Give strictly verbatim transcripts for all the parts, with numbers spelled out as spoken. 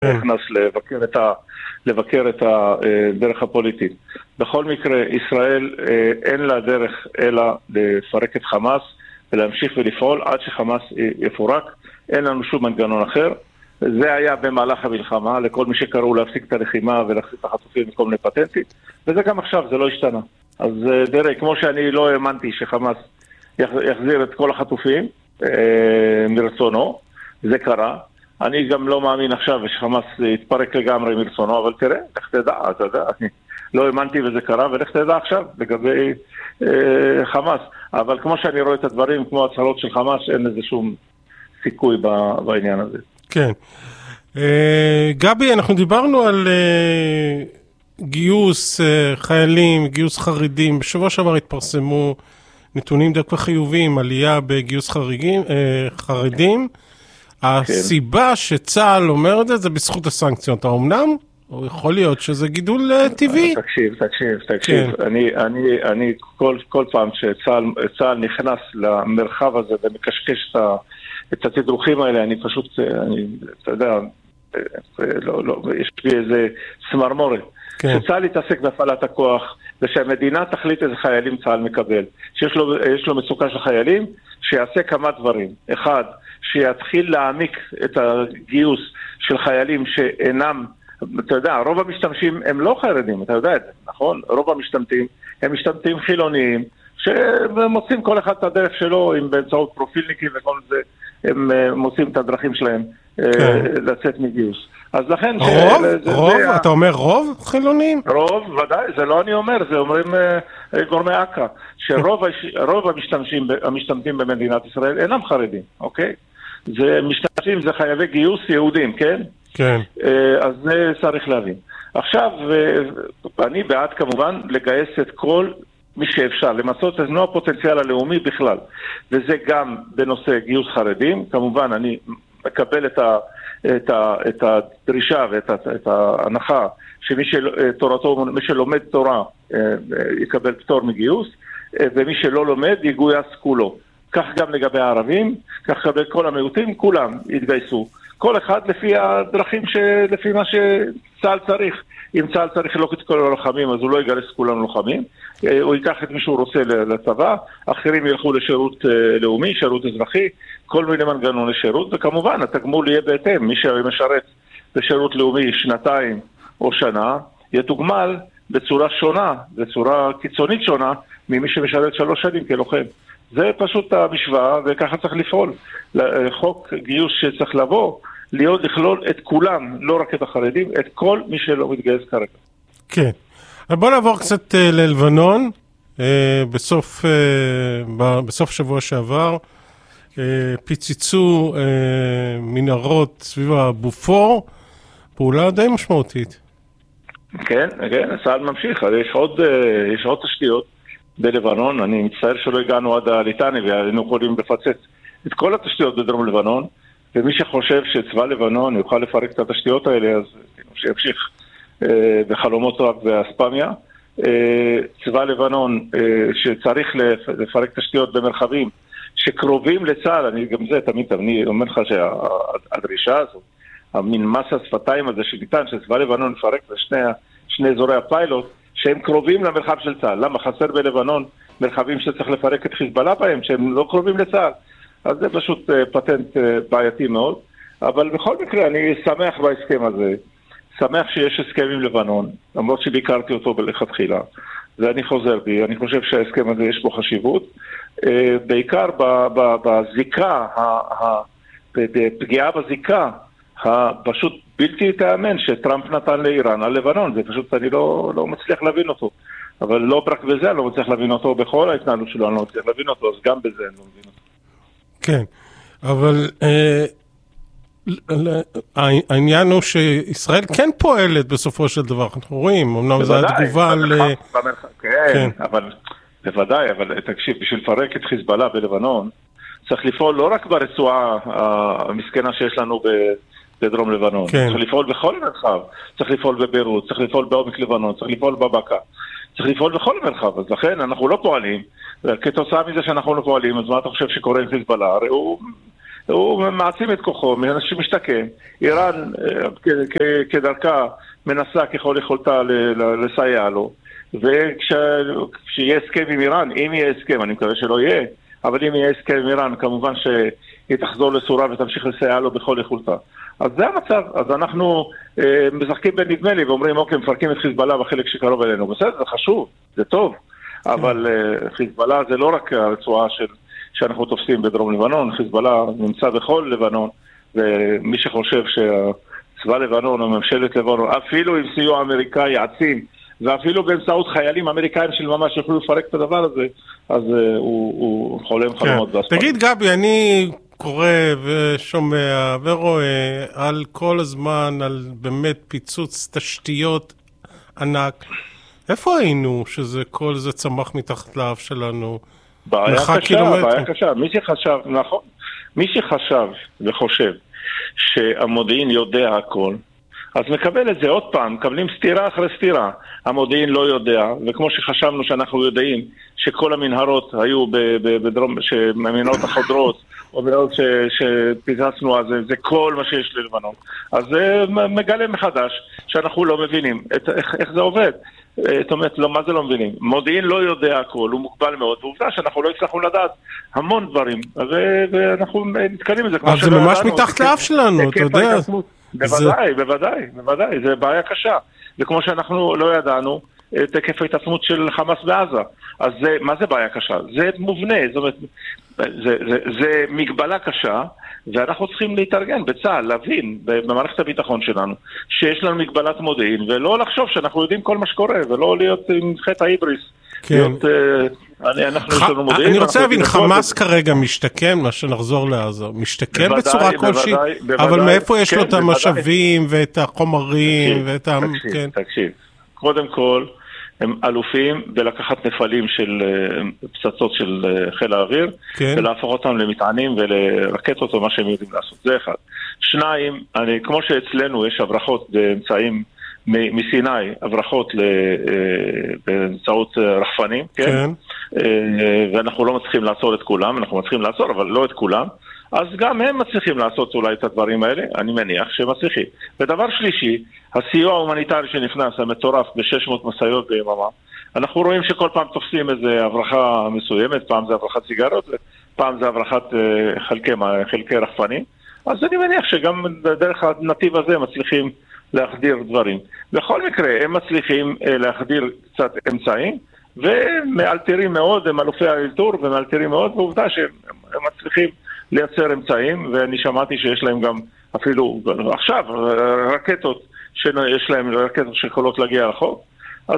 נכנס לבקר את ה... לבקר את הדרך הפוליטית. בכל מקרה, ישראל אין לה דרך אלא לפרק את חמאס ולהמשיך ולפעול עד שחמאס יפורק. אין לנו שום מנגנון אחר. זה היה במהלך המלחמה, לכל מי שקראו להפסיק את הלחימה ולהחזיק את החטופים מכל מיני פטנטים, וזה גם עכשיו, זה לא השתנה. אז דרך, כמו שאני לא האמנתי שחמאס יחזיר את כל החטופים מרצונו, זה קרה. אני גם לא מאמין עכשיו שחמאס יתפרק לגמרי מרצונו, אבל תראה, לך תדע, אתה יודע, אני לא האמנתי וזה קרה, ולך תדע עכשיו לגבי אה, חמאס. אבל כמו שאני רואה את הדברים, כמו הצהרות של חמאס, אין איזה שום סיכוי בעניין הזה. כן. אה, גבי, אנחנו דיברנו על אה, גיוס אה, חיילים, גיוס חרדים. בשבוע שעבר התפרסמו נתונים דווקא חיוביים, עלייה בגיוס חריגים, אה, חרדים. הסיבה שצה"ל אומר את זה, זה בזכות הסנקציות. האומנם? או יכול להיות שזה גידול טבעי? תקשיב, תקשיב, תקשיב. אני, אני, אני, כל, כל פעם שצה"ל נכנס למרחב הזה ומקשקש את התדרוכים האלה, אני פשוט, אני, אתה יודע, לא, לא, יש לי איזה סמרמורת. שצה"ל יתעסק בהפעלת הכוח, ושהמדינה תחליט איזה חיילים צה"ל מקבל. שיש לו, יש לו מצוקה של חיילים, שיעשה כמה דברים. אחד, שיתחיל להעמיק את הגיוס של חיילים שאינם, אתה יודע, רוב המשתמשים הם לא חרדים, אתה יודע את זה, נכון? רוב המשתמטים הם משתמטים חילוניים, שמוצאים כל אחד את הדרך שלו, עם באמצעות פרופילניקים וכל זה, הם מוצאים את הדרכים שלהם לצאת מגיוס. אז לכן... רוב? רוב? אתה אומר רוב חילוניים? רוב, ודאי, זה לא אני אומר, זה אומרים גורמי אק"א, שרוב המשתמשים, המשתמטים במדינת ישראל אינם חרדים, אוקיי? זה משתמשים, זה חייבי גיוס יהודים, כן? כן. אז זה צריך להבין. עכשיו, אני בעד כמובן לגייס את כל מי שאפשר, למצות את מלוא הפוטנציאל הלאומי בכלל. וזה גם בנושא גיוס חרדים. כמובן, אני מקבל את, ה, את, ה, את הדרישה ואת ה, את ההנחה שמי שתורתו, מי שלומד תורה יקבל פטור מגיוס, ומי שלא לומד יגויס כולו. כך גם לגבי הערבים, כך לגבי כל המיעוטים, כולם יתגייסו. כל אחד לפי הדרכים, לפי מה שצה"ל צריך. אם צה"ל צריך לא את כל הלוחמים, אז הוא לא יגרס כולם לוחמים. הוא ייקח את מי שהוא רוצה לצבא, אחרים ילכו לשירות לאומי, שירות אזרחי, כל מיני מנגנוני שירות, וכמובן התגמול יהיה בהתאם. מי שמשרת בשירות לאומי שנתיים או שנה, יתוגמל בצורה שונה, בצורה קיצונית שונה, ממי שמשרת שלוש שנים כלוחם. זה פשוט המשוואה, וככה צריך לפעול. חוק גיוס שצריך לבוא, להיות לכלול את כולם, לא רק את החרדים, את כל מי שלא מתגייס כרגע. כן. אז בוא נעבור קצת ללבנון. בסוף, בסוף שבוע שעבר, פיציצו מנהרות סביב הבופור, פעולה די משמעותית. כן, כן, צה"ל ממשיך. יש עוד, יש עוד תשתיות בלבנון. אני מצטער שלא הגענו עד הליטני, והיינו יכולים לפצץ את כל התשתיות בדרום לבנון, ומי שחושב שצבא לבנון יוכל לפרק את התשתיות האלה, אז שימשיך אה, בחלומות רק באספמיה. אה, צבא לבנון אה, שצריך לפרק תשתיות במרחבים שקרובים לצה"ל, אני גם זה תמיד, אני אומר לך שהדרישה הזו, המין מס השפתיים הזה שניתן, שצבא לבנון לפרק לשני שני אזורי הפיילוט, שהם קרובים למרחב של צה"ל. למה חסר בלבנון מרחבים שצריך לפרק את חיזבאללה בהם, שהם לא קרובים לצה"ל? אז זה פשוט פטנט בעייתי מאוד, אבל בכל מקרה אני שמח בהסכם הזה, שמח שיש הסכם עם לבנון, למרות שביקרתי אותו בלכתחילה, ואני חוזר בי, אני חושב שההסכם הזה יש בו חשיבות, בעיקר בזיקה, בפגיעה בזיקה, הפשוט בלתי תאמן שטראמפ נתן לאיראן על לבנון, זה פשוט אני לא, לא מצליח להבין אותו, אבל לא רק בזה אני לא מצליח להבין אותו, בכל ההתנהלות שלו אני לא מצליח להבין אותו, אז גם בזה אני לא מבין אותו. כן, אבל אה, העניין הוא שישראל כן פועלת בסופו של דבר, אנחנו רואים, אמנם זו התגובה על... כן, אבל בוודאי, אבל תקשיב, בשביל לפרק את חיזבאללה בלבנון, צריך לפעול לא רק ברצועה המסכנה שיש לנו בדרום לבנון, צריך לפעול בכל מרחב, צריך לפעול בביירות, צריך לפעול בעומק לבנון, צריך לפעול בבקעה, צריך לפעול בכל מרחב, אז לכן אנחנו לא פועלים, וכתוצאה מזה שאנחנו לא פועלים, אז מה אתה חושב שקורה עם חיזבאללה? הרי הוא הוא מעצים את כוחו, שמשתכן. איראן כדרכה מנסה ככל יכולתה לסייע לו, וכשיהיה הסכם עם איראן, אם יהיה הסכם, אני מקווה שלא יהיה, אבל אם יהיה הסכם עם איראן, כמובן שהיא תחזור לסורה ותמשיך לסייע לו בכל יכולתה. אז זה המצב, אז אנחנו אה, משחקים בנדמה לי ואומרים, אוקיי, מפרקים את חיזבאללה בחלק שקרוב אלינו. בסדר, זה חשוב, זה טוב, אבל אה, חיזבאללה זה לא רק הרצועה של, שאנחנו תופסים בדרום לבנון, חיזבאללה נמצא בכל לבנון, ומי שחושב שהצבא לבנון או ממשלת לבנון, אפילו עם סיוע אמריקאי עצים, ואפילו באמצעות חיילים אמריקאים של ממש יכולו לפרק את הדבר הזה, אז אה, הוא, הוא חולם חלומות. כן. תגיד גבי, אני קורא ושומע ורואה על כל הזמן, על באמת פיצוץ תשתיות ענק. איפה היינו שזה כל זה צמח מתחת לאף שלנו? בעיה קשה, קילומטר. בעיה קשה. מי שחשב, נכון, מי שחשב וחושב שהמודיעין יודע הכל, אז מקבל את זה עוד פעם, מקבלים סתירה אחרי סתירה. המודיעין לא יודע, וכמו שחשבנו שאנחנו יודעים שכל המנהרות היו בדרום, המנהרות החודרות, או מנהרות שפיזסנו, אז זה כל מה שיש ללבנון. אז זה מגלה מחדש שאנחנו לא מבינים את, איך, איך זה עובד. זאת אומרת, לא, מה זה לא מבינים? מודיעין לא יודע הכל, הוא מוגבל מאוד, ועובדה שאנחנו לא הצלחנו לדעת המון דברים, ואנחנו נתקלים בזה. אבל זה ממש מתחת לאף שלנו, אתה יודע. בוודאי, בוודאי, בוודאי, זה בעיה קשה. וכמו שאנחנו לא ידענו, תקף ההתעצמות של חמאס בעזה. אז זה, מה זה בעיה קשה? זה מובנה, זאת אומרת, זה, זה, זה מגבלה קשה, ואנחנו צריכים להתארגן בצה"ל, להבין במערכת הביטחון שלנו, שיש לנו מגבלת מודיעין, ולא לחשוב שאנחנו יודעים כל מה שקורה, ולא להיות עם חטא ההיבריס. כן. להיות, אני, אנחנו יש לנו מודיעין. אני רוצה להבין, חמאס כרגע משתכן, מה שנחזור לעזה, משתכן בצורה כלשהי, אבל מאיפה יש לו את המשאבים ואת החומרים ואת ה... תקשיב, תקשיב. קודם כל, הם אלופים בלקחת נפלים של פצצות של חיל האוויר, ולהפוך אותם למטענים ולרקטות או מה שהם יודעים לעשות. זה אחד. שניים, אני, כמו שאצלנו יש הברחות באמצעים מסיני, הברחות באמצעות רחפנים, כן? ואנחנו לא מצליחים לעצור את כולם, אנחנו מצליחים לעצור, אבל לא את כולם. אז גם הם מצליחים לעשות אולי את הדברים האלה, אני מניח שהם מצליחים. ודבר שלישי, הסיוע ההומניטרי שנכנס, המטורף ב-שש מאות משאיות ביממה, אנחנו רואים שכל פעם תופסים איזו הברחה מסוימת, פעם זה הברחת סיגרות, פעם זה הברחת חלקי, חלקי רחפנים, אז אני מניח שגם דרך הנתיב הזה מצליחים להחדיר דברים. בכל מקרה, הם מצליחים להחדיר קצת אמצעים, ומאלתרים מאוד, הם אלופי האלתור, ומאלתרים מאוד, ועובדה שהם מצליחים לייצר אמצעים, ואני שמעתי שיש להם גם אפילו עכשיו רקטות, שיש להם רקטות שיכולות להגיע רחוק. אז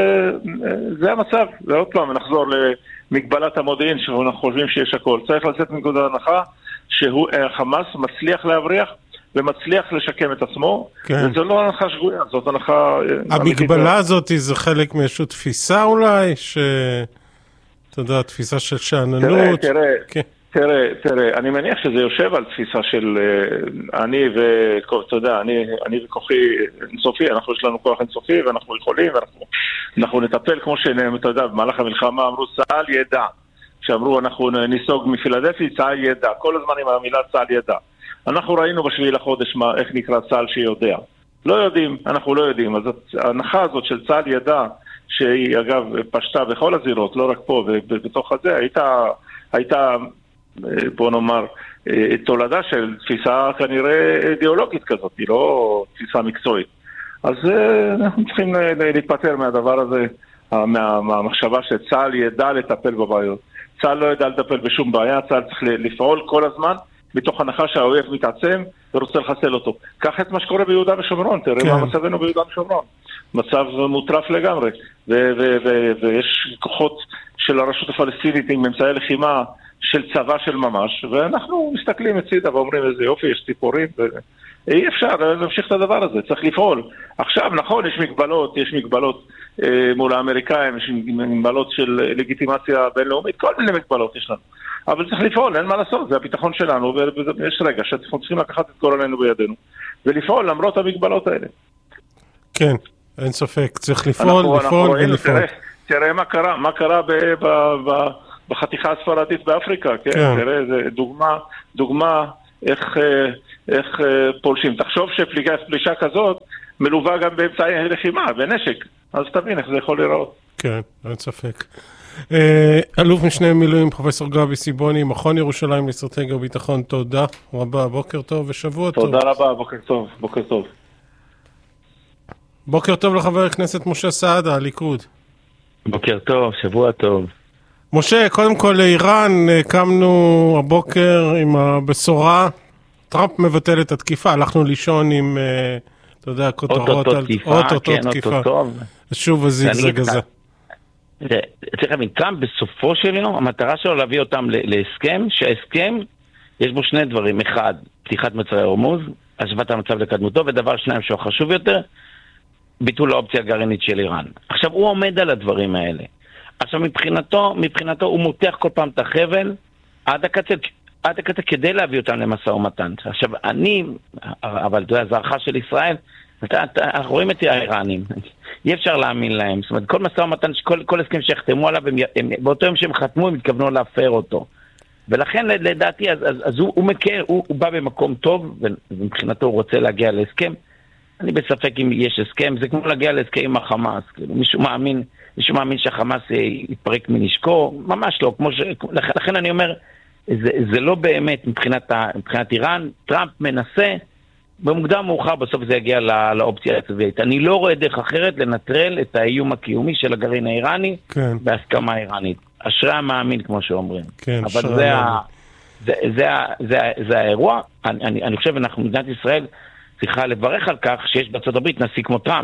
זה המצב. ועוד פעם נחזור למגבלת המודיעין, שאנחנו חושבים שיש הכל. צריך לצאת מנקודת הנחה שהחמאס מצליח להבריח, ומצליח לשקם את עצמו, כן. וזו לא הנחה שגויה, זאת הנחה... המגבלה הזאת זה חלק מאיזושהי תפיסה אולי, ש... אתה יודע, תפיסה של שעננות. תראה, תראה, כן. תראה, תראה, אני מניח שזה יושב על תפיסה של אני ו... אתה יודע, אני, אני וכוחי אינסופי, אנחנו יש לנו כוח אינסופי, ואנחנו יכולים, ואנחנו אנחנו נטפל כמו שנאמר, אתה יודע, במהלך המלחמה אמרו, צה"ל ידע. כשאמרו, אנחנו ניסוג מפילדלפי, צה"ל ידע. כל הזמן עם המילה צה"ל ידע. אנחנו ראינו בשביעי לחודש מה, איך נקרא צה"ל שיודע. לא יודעים, אנחנו לא יודעים. אז ההנחה הזאת של צה"ל ידע, שהיא אגב פשטה בכל הזירות, לא רק פה, ובתוך הזה, הייתה, הייתה, בוא נאמר, תולדה של תפיסה כנראה אידיאולוגית כזאת, היא לא תפיסה מקצועית. אז אנחנו צריכים להתפטר מהדבר הזה, מה, מהמחשבה שצה"ל ידע לטפל בבעיות. צה"ל לא ידע לטפל בשום בעיה, צה"ל צריך לפעול כל הזמן, מתוך הנחה שהאויב מתעצם ורוצה לחסל אותו. קח את מה שקורה ביהודה ושומרון, תראה כן. מה מצבנו ביהודה ושומרון. מצב מוטרף לגמרי. ו- ו- ו- ויש כוחות של הרשות הפלסטינית עם אמצעי לחימה של צבא של ממש, ואנחנו מסתכלים הצידה ואומרים איזה יופי, יש ציפורים, ו- אי אפשר להמשיך את הדבר הזה, צריך לפעול. עכשיו, נכון, יש מגבלות, יש מגבלות אה, מול האמריקאים, יש מגבלות של לגיטימציה בינלאומית, כל מיני מגבלות יש לנו. אבל צריך לפעול, אין מה לעשות, זה הביטחון שלנו, ויש רגע שאנחנו צריכים לקחת את כל עלינו בידינו, ולפעול למרות המגבלות האלה. כן, אין ספק, צריך לפעול, אנחנו, לפעול אנחנו ולפעול. תראה, תראה מה קרה, מה קרה ב, ב, ב, בחתיכה הספרדית באפריקה, כן? כן. תראה, זה דוגמה, דוגמה איך, איך פולשים. תחשוב שפלישה כזאת מלווה גם באמצעי לחימה, בנשק. אז תבין איך זה יכול להיראות. כן, אין ספק. אלוף משנה מילואים, פרופסור גבי סיבוני, מכון ירושלים לאסטרטגיה וביטחון, תודה רבה, בוקר טוב ושבוע טוב. תודה רבה, בוקר טוב, בוקר טוב. בוקר טוב לחבר הכנסת משה סעדה, הליכוד. בוקר טוב, שבוע טוב. משה, קודם כל לאיראן, קמנו הבוקר עם הבשורה, טראמפ מבטל את התקיפה, הלכנו לישון עם, אתה יודע, כותרות על אוטוטו תקיפה. שוב הזיגזג הזה. צריך להבין, טראמפ בסופו של יום, המטרה שלו להביא אותם להסכם, שההסכם יש בו שני דברים. אחד, פתיחת מצרי הורמוז, השוואת המצב לקדמותו, ודבר שניים שהוא חשוב יותר, ביטול האופציה הגרעינית של איראן. עכשיו, הוא עומד על הדברים האלה. עכשיו, מבחינתו, מבחינתו הוא מותח כל פעם את החבל, עד הקצה, עד הקצה כדי להביא אותם למשא ומתן. עכשיו, אני, אבל אתה יודע, זו הערכה של ישראל, אנחנו רואים את האיראנים, אי אפשר להאמין להם. זאת אומרת, כל משא ומתן, כל, כל הסכם שיחתמו עליו, הם, הם, באותו יום שהם חתמו, הם התכוונו להפר אותו. ולכן, לדעתי, אז, אז, אז הוא, הוא מכיר, הוא, הוא בא במקום טוב, ומבחינתו הוא רוצה להגיע להסכם. אני בספק אם יש הסכם, זה כמו להגיע להסכם עם החמאס, כאילו, מישהו מאמין, מישהו מאמין שהחמאס יתפרק מנשקו, ממש לא, כמו ש... לכן אני אומר, זה, זה לא באמת מבחינת, ה, מבחינת איראן, טראמפ מנסה, במוקדם מאוחר בסוף זה יגיע לא, לאופציה הצבאית. אני לא רואה דרך אחרת לנטרל את האיום הקיומי של הגרעין האיראני, כן. בהסכמה האיראנית. אשרי המאמין, כמו שאומרים. כן, אבל זה, ה, זה, זה, זה, זה, זה האירוע. אני, אני, אני חושב, אנחנו, מדינת ישראל, צריכה לברך על כך שיש בארצות הברית נשיא כמו טראמפ,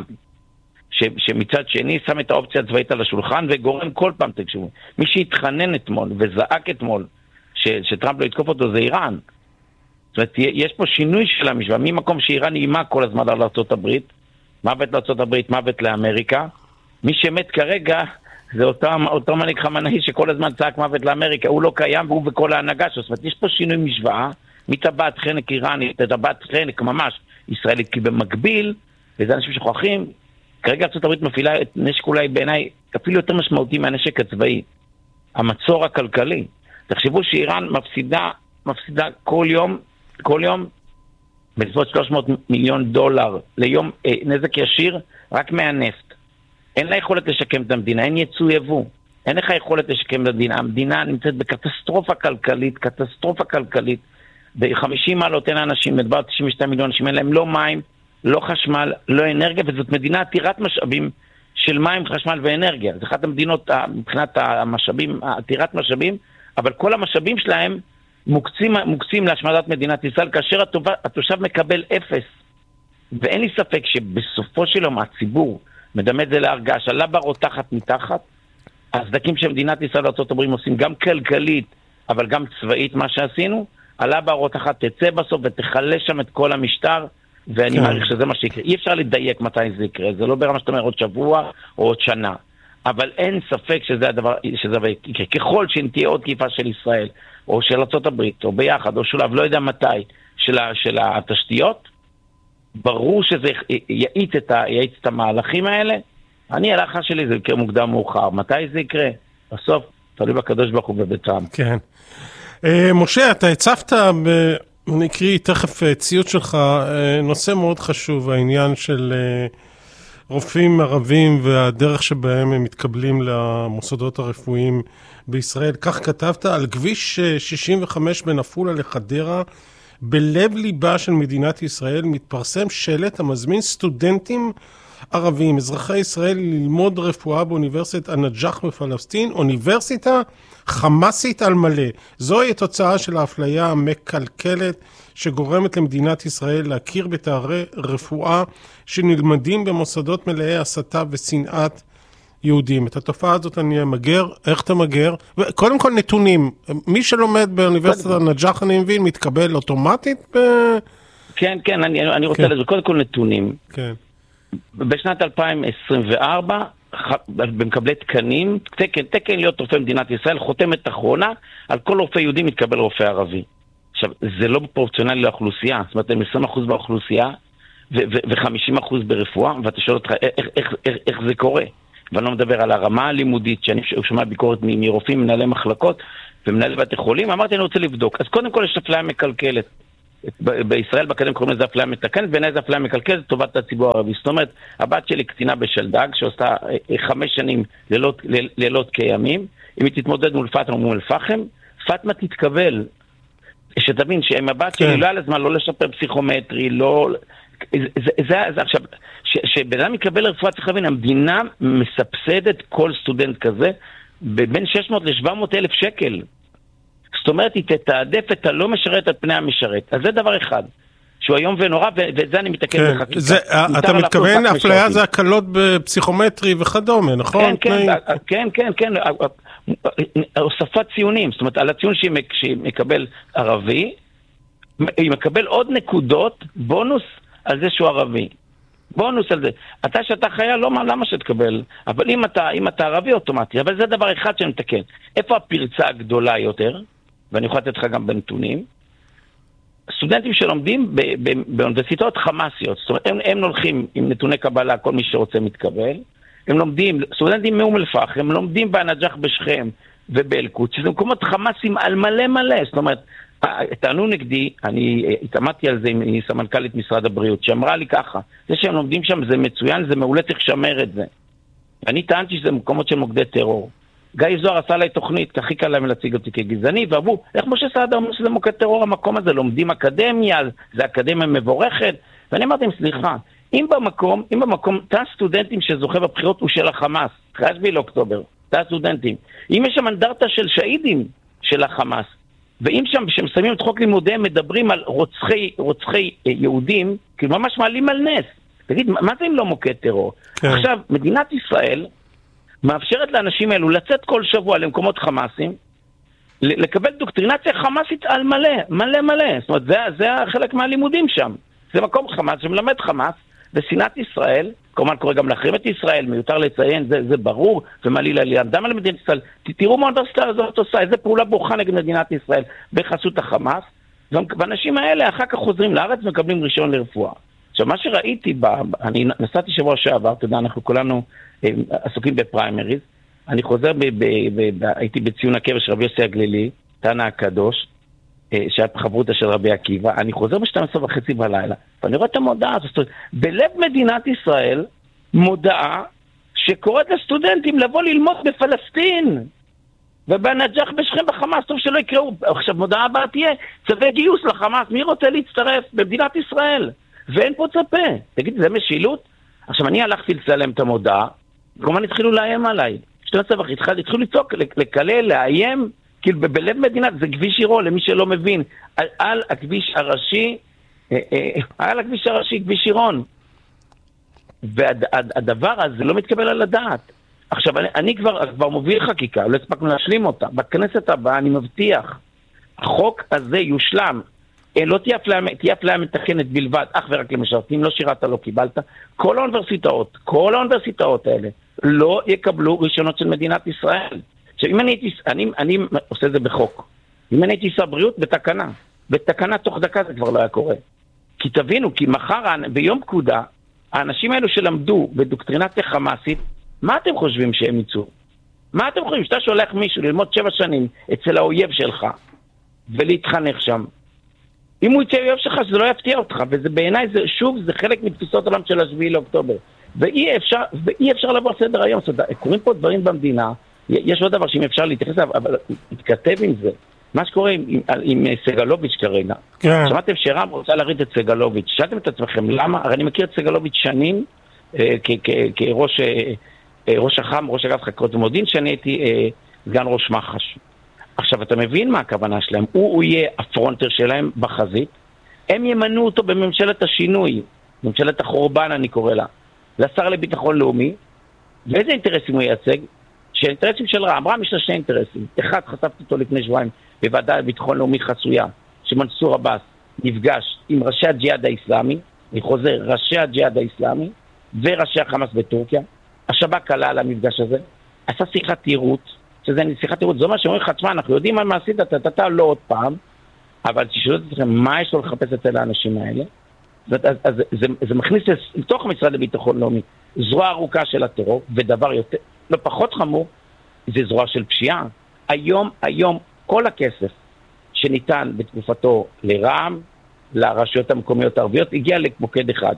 ש, שמצד שני שם את האופציה הצבאית על השולחן וגורם כל פעם, תקשבו. מי שהתחנן אתמול וזעק אתמול ש, שטראמפ לא יתקוף אותו זה איראן. זאת אומרת, יש פה שינוי של המשוואה, ממקום שאיראן אימה כל הזמן על ארצות הברית, מוות לארצות הברית, מוות לאמריקה, מי שמת כרגע זה אותם, אותו מנהיג חמינאי שכל הזמן צעק מוות לאמריקה, הוא לא קיים והוא וכל ההנהגה שלו. זאת אומרת, יש פה שינוי משוואה, מטבעת חנק איראנית, טבעת חנק ממש ישראלית, כי במקביל, וזה אנשים שוכחים, כרגע ארצות הברית מפעילה את נשק אולי בעיניי אפילו יותר משמעותי מהנשק הצבאי, המצור הכלכלי. תחשבו שאיראן מפסידה, מפסידה כל יום, כל יום, בסביבות שלוש מאות מיליון דולר ליום אה, נזק ישיר, רק מהנפט. אין לה יכולת לשקם את המדינה, אין יצוא יבוא. אין לך יכולת לשקם את המדינה. המדינה נמצאת בקטסטרופה כלכלית, קטסטרופה כלכלית. ב-חמישים מעלות אין אנשים, מדבר תשעים ושתיים מיליון אנשים, אין להם לא מים, לא חשמל, לא אנרגיה, וזאת מדינה עתירת משאבים של מים, חשמל ואנרגיה. זו אחת המדינות מבחינת המשאבים, עתירת משאבים, אבל כל המשאבים שלהם מוקצים, מוקצים להשמדת מדינת ישראל, כאשר התושב, התושב מקבל אפס. ואין לי ספק שבסופו של יום הציבור מדמה את זה להרגש, הלבה רותחת מתחת, הסדקים שמדינת ישראל וארצות הברית עושים גם כלכלית, אבל גם צבאית מה שעשינו, הלבה רותחת תצא בסוף ותחלש שם את כל המשטר, ואני מעריך שזה מה שיקרה. אי אפשר לדייק מתי זה יקרה, זה לא ברמה שאתה אומר עוד שבוע או עוד שנה. אבל אין ספק שזה הדבר, שזה יקרה. ככל שתהיה עוד תקיפה של ישראל, או של ארצות הברית, או ביחד, או שולב, לא יודע מתי, של, של התשתיות, ברור שזה יעיץ את, ה, יעיץ את המהלכים האלה. אני, ההלכה שלי, זה יקרה מוקדם מאוחר. מתי זה יקרה? בסוף, תלוי בקדוש ברוך הוא ובטעם. כן. משה, אתה הצפת, אני אקריא תכף ציוט שלך, נושא מאוד חשוב, העניין של רופאים ערבים והדרך שבהם הם מתקבלים למוסדות הרפואיים בישראל. כך כתבת, על כביש שישים וחמש בין עפולה לחדרה, בלב ליבה של מדינת ישראל, מתפרסם שלט המזמין סטודנטים ערבים, אזרחי ישראל, ללמוד רפואה באוניברסיטת א-נג'אח בפלסטין, אוניברסיטה חמאסית על מלא. זוהי התוצאה של האפליה המקלקלת שגורמת למדינת ישראל להכיר בתארי רפואה שנלמדים במוסדות מלאי הסתה ושנאת יהודים. את התופעה הזאת אני אמגר. איך אתה מגר? קודם כל נתונים. מי שלומד באוניברסיטת א-נג'אח, אני מבין, מתקבל אוטומטית ב... כן, כן, אני, אני רוצה כן. לזה. קודם כל נתונים. כן. בשנת אלפיים עשרים וארבע, במקבלי תקנים, תקן, תקן להיות רופא מדינת ישראל, חותמת אחרונה, על כל רופא יהודי מתקבל רופא ערבי. עכשיו, זה לא פרופורציונלי לאוכלוסייה, זאת אומרת, הם עשרים אחוז באוכלוסייה, ו-חמישים אחוז ברפואה, ואתה שואל אותך, איך, איך, איך, איך זה קורה? ואני לא מדבר על הרמה הלימודית, שאני שומע ביקורת מרופאים, מנהלי מחלקות ומנהלי בתי חולים, אמרתי אני רוצה לבדוק. אז קודם כל יש אפליה מקלקלת. בישראל באקדמיה קוראים לזה אפליה מתקנת, בעיניי זה אפליה מקלקלת לטובת הציבור הערבי. זאת אומרת, הבת שלי קצינה בשלדג, שעושה חמש שנים לילות, לילות כימים, אם היא תתמודד מול פאטמה ומול פחם, פאטמה תתקבל. שתבין שעם הבת שלי כן. לא על הזמן לא לשפר פסיכומטרי, לא... זה, זה, זה, זה עכשיו, שבן אדם יקבל לרפואה, צריך להבין, המדינה מסבסדת כל סטודנט כזה בין שש מאות לשבע מאות אלף שקל. זאת אומרת, היא תתעדף את הלא משרת על פני המשרת. אז זה דבר אחד, שהוא היום ונורא, ואת זה אני מתקן כן, בחקיקה. זה, אתה מתכוון, אפליה זה הקלות בפסיכומטרי וכדומה, נכון? כן, כן, כן, כן, כן, הוספת ציונים, זאת אומרת, על הציון שהיא מקבל ערבי, היא מקבל עוד נקודות, בונוס על זה שהוא ערבי. בונוס על זה. אתה שאתה חייל, לא, למה שתקבל? אבל אם אתה, אם אתה ערבי אוטומטי, אבל זה דבר אחד שאני מתקן. איפה הפרצה הגדולה יותר? ואני יכול לתת לך גם בנתונים. סטודנטים שלומדים ב- ב- באוניברסיטאות חמאסיות, זאת אומרת, הם, הם הולכים עם נתוני קבלה, כל מי שרוצה מתקבל. הם לומדים, סטודנטים מאום אל-פחם, הם לומדים בנג'ח בשכם ובאל-קודס, שזה מקומות חמאסים על מלא מלא, זאת אומרת, טענו נגדי, אני התעמדתי על זה עם סמנכ"לית משרד הבריאות, שאמרה לי ככה, זה שהם לומדים שם זה מצוין, זה מעולה, צריך לשמר את זה. אני טענתי שזה מקומות של מוקדי טרור. גיא זוהר עשה לי תוכנית, הכי קל להם להציג אותי כגזעני, ואמרו, איך משה סעדה אומר שזה מוקד טרור המקום הזה, לומדים אקדמיה, זה אקדמיה מבורכת, ואני אמרתי, סליחה, אם במקום, אם במקום, תא סטודנטים שזוכה בבחירות הוא של החמאס, אחרי השביעי לאוקטובר, תא סטודנטים, אם יש שם אנדרטה של שהידים של החמאס, ואם שם, כשמסיימים את חוק לימודיהם, מדברים על רוצחי, רוצחי יהודים, כאילו ממש מעלים על נס. תגיד, מה זה אם לא מוקד טרור? כן. עכשיו, מדינת ישראל מאפשרת לאנשים האלו לצאת כל שבוע למקומות חמאסים, לקבל דוקטרינציה חמאסית על מלא, מלא מלא. זאת אומרת, זה, זה חלק מהלימודים שם. זה מקום חמאס שמלמד חמאס, ושנאת ישראל, כמובן קורא גם להחרים את ישראל, מיותר לציין, זה, זה ברור, ומעליל על ידם על מדינת ישראל. תראו מה האוניברסיטה הזאת עושה, איזה פעולה בוכה נגד מדינת ישראל בחסות החמאס, ואנשים האלה אחר כך חוזרים לארץ ומקבלים רישיון לרפואה. עכשיו, מה שראיתי, ב, אני נסעתי שבוע שעבר, אתה יודע, אנחנו כולנו אה, עסוקים בפריימריז, אני חוזר, ב, ב, ב, ב, הייתי בציון הקבר של רבי יוסי הגלילי, תנא הקדוש, אה, שהיה בחברותה של רבי עקיבא, אני חוזר ב-שתים עשרה וחצי בלילה, ואני רואה את המודעה, זאת אומרת, בלב מדינת ישראל, מודעה שקוראת לסטודנטים לבוא ללמוד בפלסטין, ובנג'ח בשכם בחמאס, טוב שלא יקראו, עכשיו מודעה הבאה תהיה, צווי גיוס לחמאס, מי רוצה להצטרף במדינת ישראל? ואין פה צפה. תגיד, זה משילות? עכשיו, אני הלכתי לצלם את המודעה, כמובן התחילו לאיים עליי. שתי מצב אחרי, התחילו לצעוק, לקלל, לאיים, כאילו בלב מדינת, זה כביש עירו, למי שלא מבין, על, על הכביש הראשי, על הכביש הראשי, כביש עירון. והדבר הזה לא מתקבל על הדעת. עכשיו, אני, אני כבר, כבר מוביל חקיקה, לא הספקנו להשלים אותה. בכנסת הבאה, אני מבטיח, החוק הזה יושלם, לא תהיה אפליה, תהיה אפליה מתקנת בלבד, אך ורק למשרתים, לא שירת, לא קיבלת. כל האוניברסיטאות, כל האוניברסיטאות האלה, לא יקבלו רישיונות של מדינת ישראל. עכשיו, אם אני הייתי, אני, אני עושה את זה בחוק. אם אני הייתי שר בריאות, בתקנה. בתקנה תוך דקה זה כבר לא היה קורה. כי תבינו, כי מחר, ביום פקודה, האנשים האלו שלמדו בדוקטרינציה חמאסית, מה אתם חושבים שהם יצאו? מה אתם חושבים? שאתה שולח מישהו ללמוד שבע שנים אצל האויב שלך, ולהתחנך שם. אם הוא יצא אויב שלך, שזה לא יפתיע אותך, וזה בעיניי, זה, שוב, זה חלק מתפיסות עולם של השביעי לאוקטובר. ואי אפשר, ואי אפשר לבוא סדר היום. זאת אומרת, קוראים פה דברים במדינה, יש עוד דבר שאם אפשר להתייחס, אבל להתכתב עם זה. מה שקורה עם, עם, עם סגלוביץ' כרגע. כן. שמעתם שרם רוצה להריד את סגלוביץ'. שאלתם את עצמכם, למה? הרי אני מכיר את סגלוביץ' שנים, אה, כראש אה, ראש אח"ם, ראש אגף חקירות ומודיעין, שאני הייתי אה, סגן ראש מח"ש. עכשיו, אתה מבין מה הכוונה שלהם? הוא, הוא יהיה הפרונטר שלהם בחזית. הם ימנו אותו בממשלת השינוי, ממשלת החורבן אני קורא לה, לשר לביטחון לאומי. ואיזה אינטרסים הוא ייצג? שהאינטרסים של רע"מ, רע"מ יש לה שני אינטרסים. אחד, חשפתי אותו לפני שבועיים בוועדה לביטחון לאומי חסויה, שמנסור עבאס נפגש עם ראשי הג'יהאד האסלאמי, אני חוזר, ראשי הג'יהאד האסלאמי, וראשי החמאס בטורקיה. השב"כ עלה על המפגש הזה, עשה שיחת תירות, שזה שיחת תירות, זו מה שאומרים לך, תשמע, אנחנו יודעים מה עשית, אתה לא עוד פעם, אבל תשאלו אתכם, מה יש לו לחפש אצל האנשים האלה? זאת, אז, אז זה, זה מכניס לתוך משרד לביטחון לאומי זרוע ארוכה של הטרור, ודבר יותר, לא פחות חמור, זה זרוע של פשיעה. היום, היום, כל הכסף שניתן בתקופתו לרע"מ, לרשויות המקומיות הערביות, הגיע למוקד אחד,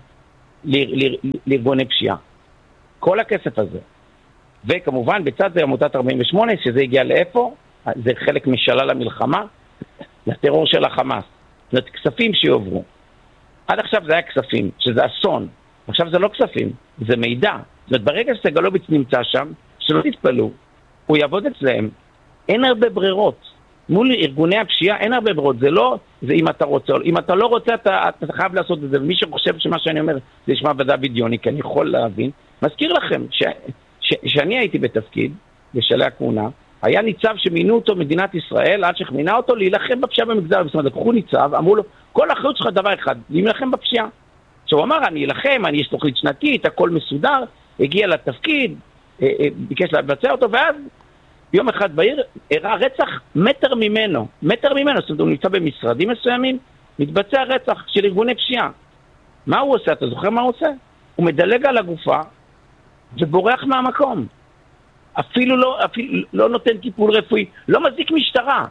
לארגוני פשיעה. כל הכסף הזה. וכמובן, בצד זה עמותת ארבעים ושמונה, שזה הגיע לאיפה, זה חלק משלל המלחמה, לטרור של החמאס. זאת אומרת, כספים שיעוברו. עד עכשיו זה היה כספים, שזה אסון. עכשיו זה לא כספים, זה מידע. זאת אומרת, ברגע שסגלוביץ' נמצא שם, שלא תתפלו, הוא יעבוד אצלהם. אין הרבה ברירות. מול ארגוני הפשיעה אין הרבה ברירות. זה לא, זה אם אתה רוצה. אם אתה לא רוצה, אתה, אתה חייב לעשות את זה. ומי שחושב שמה שאני אומר, זה ישמע ודא בדיוני, כי אני יכול להבין. מזכיר לכם, ש, ש, שאני הייתי בתפקיד, בשלהי הכהונה, היה ניצב שמינו אותו מדינת ישראל, עד שמינה אותו להילחם בפשיעה במגזר. זאת אומרת, לקחו ניצב, אמרו לו, כל האחריות שלך דבר אחד, להילחם בפשיעה. שהוא אמר, אני אלחם, אני יש תוכנית שנתית, הכל מסודר, הגיע לתפקיד, ביקש לבצע אותו, ואז יום אחד בעיר הראה רצח מטר ממנו, מטר ממנו, זאת אומרת, הוא נמצא במשרדים מסוימים, מתבצע רצח של ארגוני פשיעה. מה הוא עושה? אתה זוכר מה הוא עושה? הוא מדלג על הגופה ובורח מהמקום. אפילו לא, אפילו לא נותן טיפול רפואי, לא מזיק משטרה,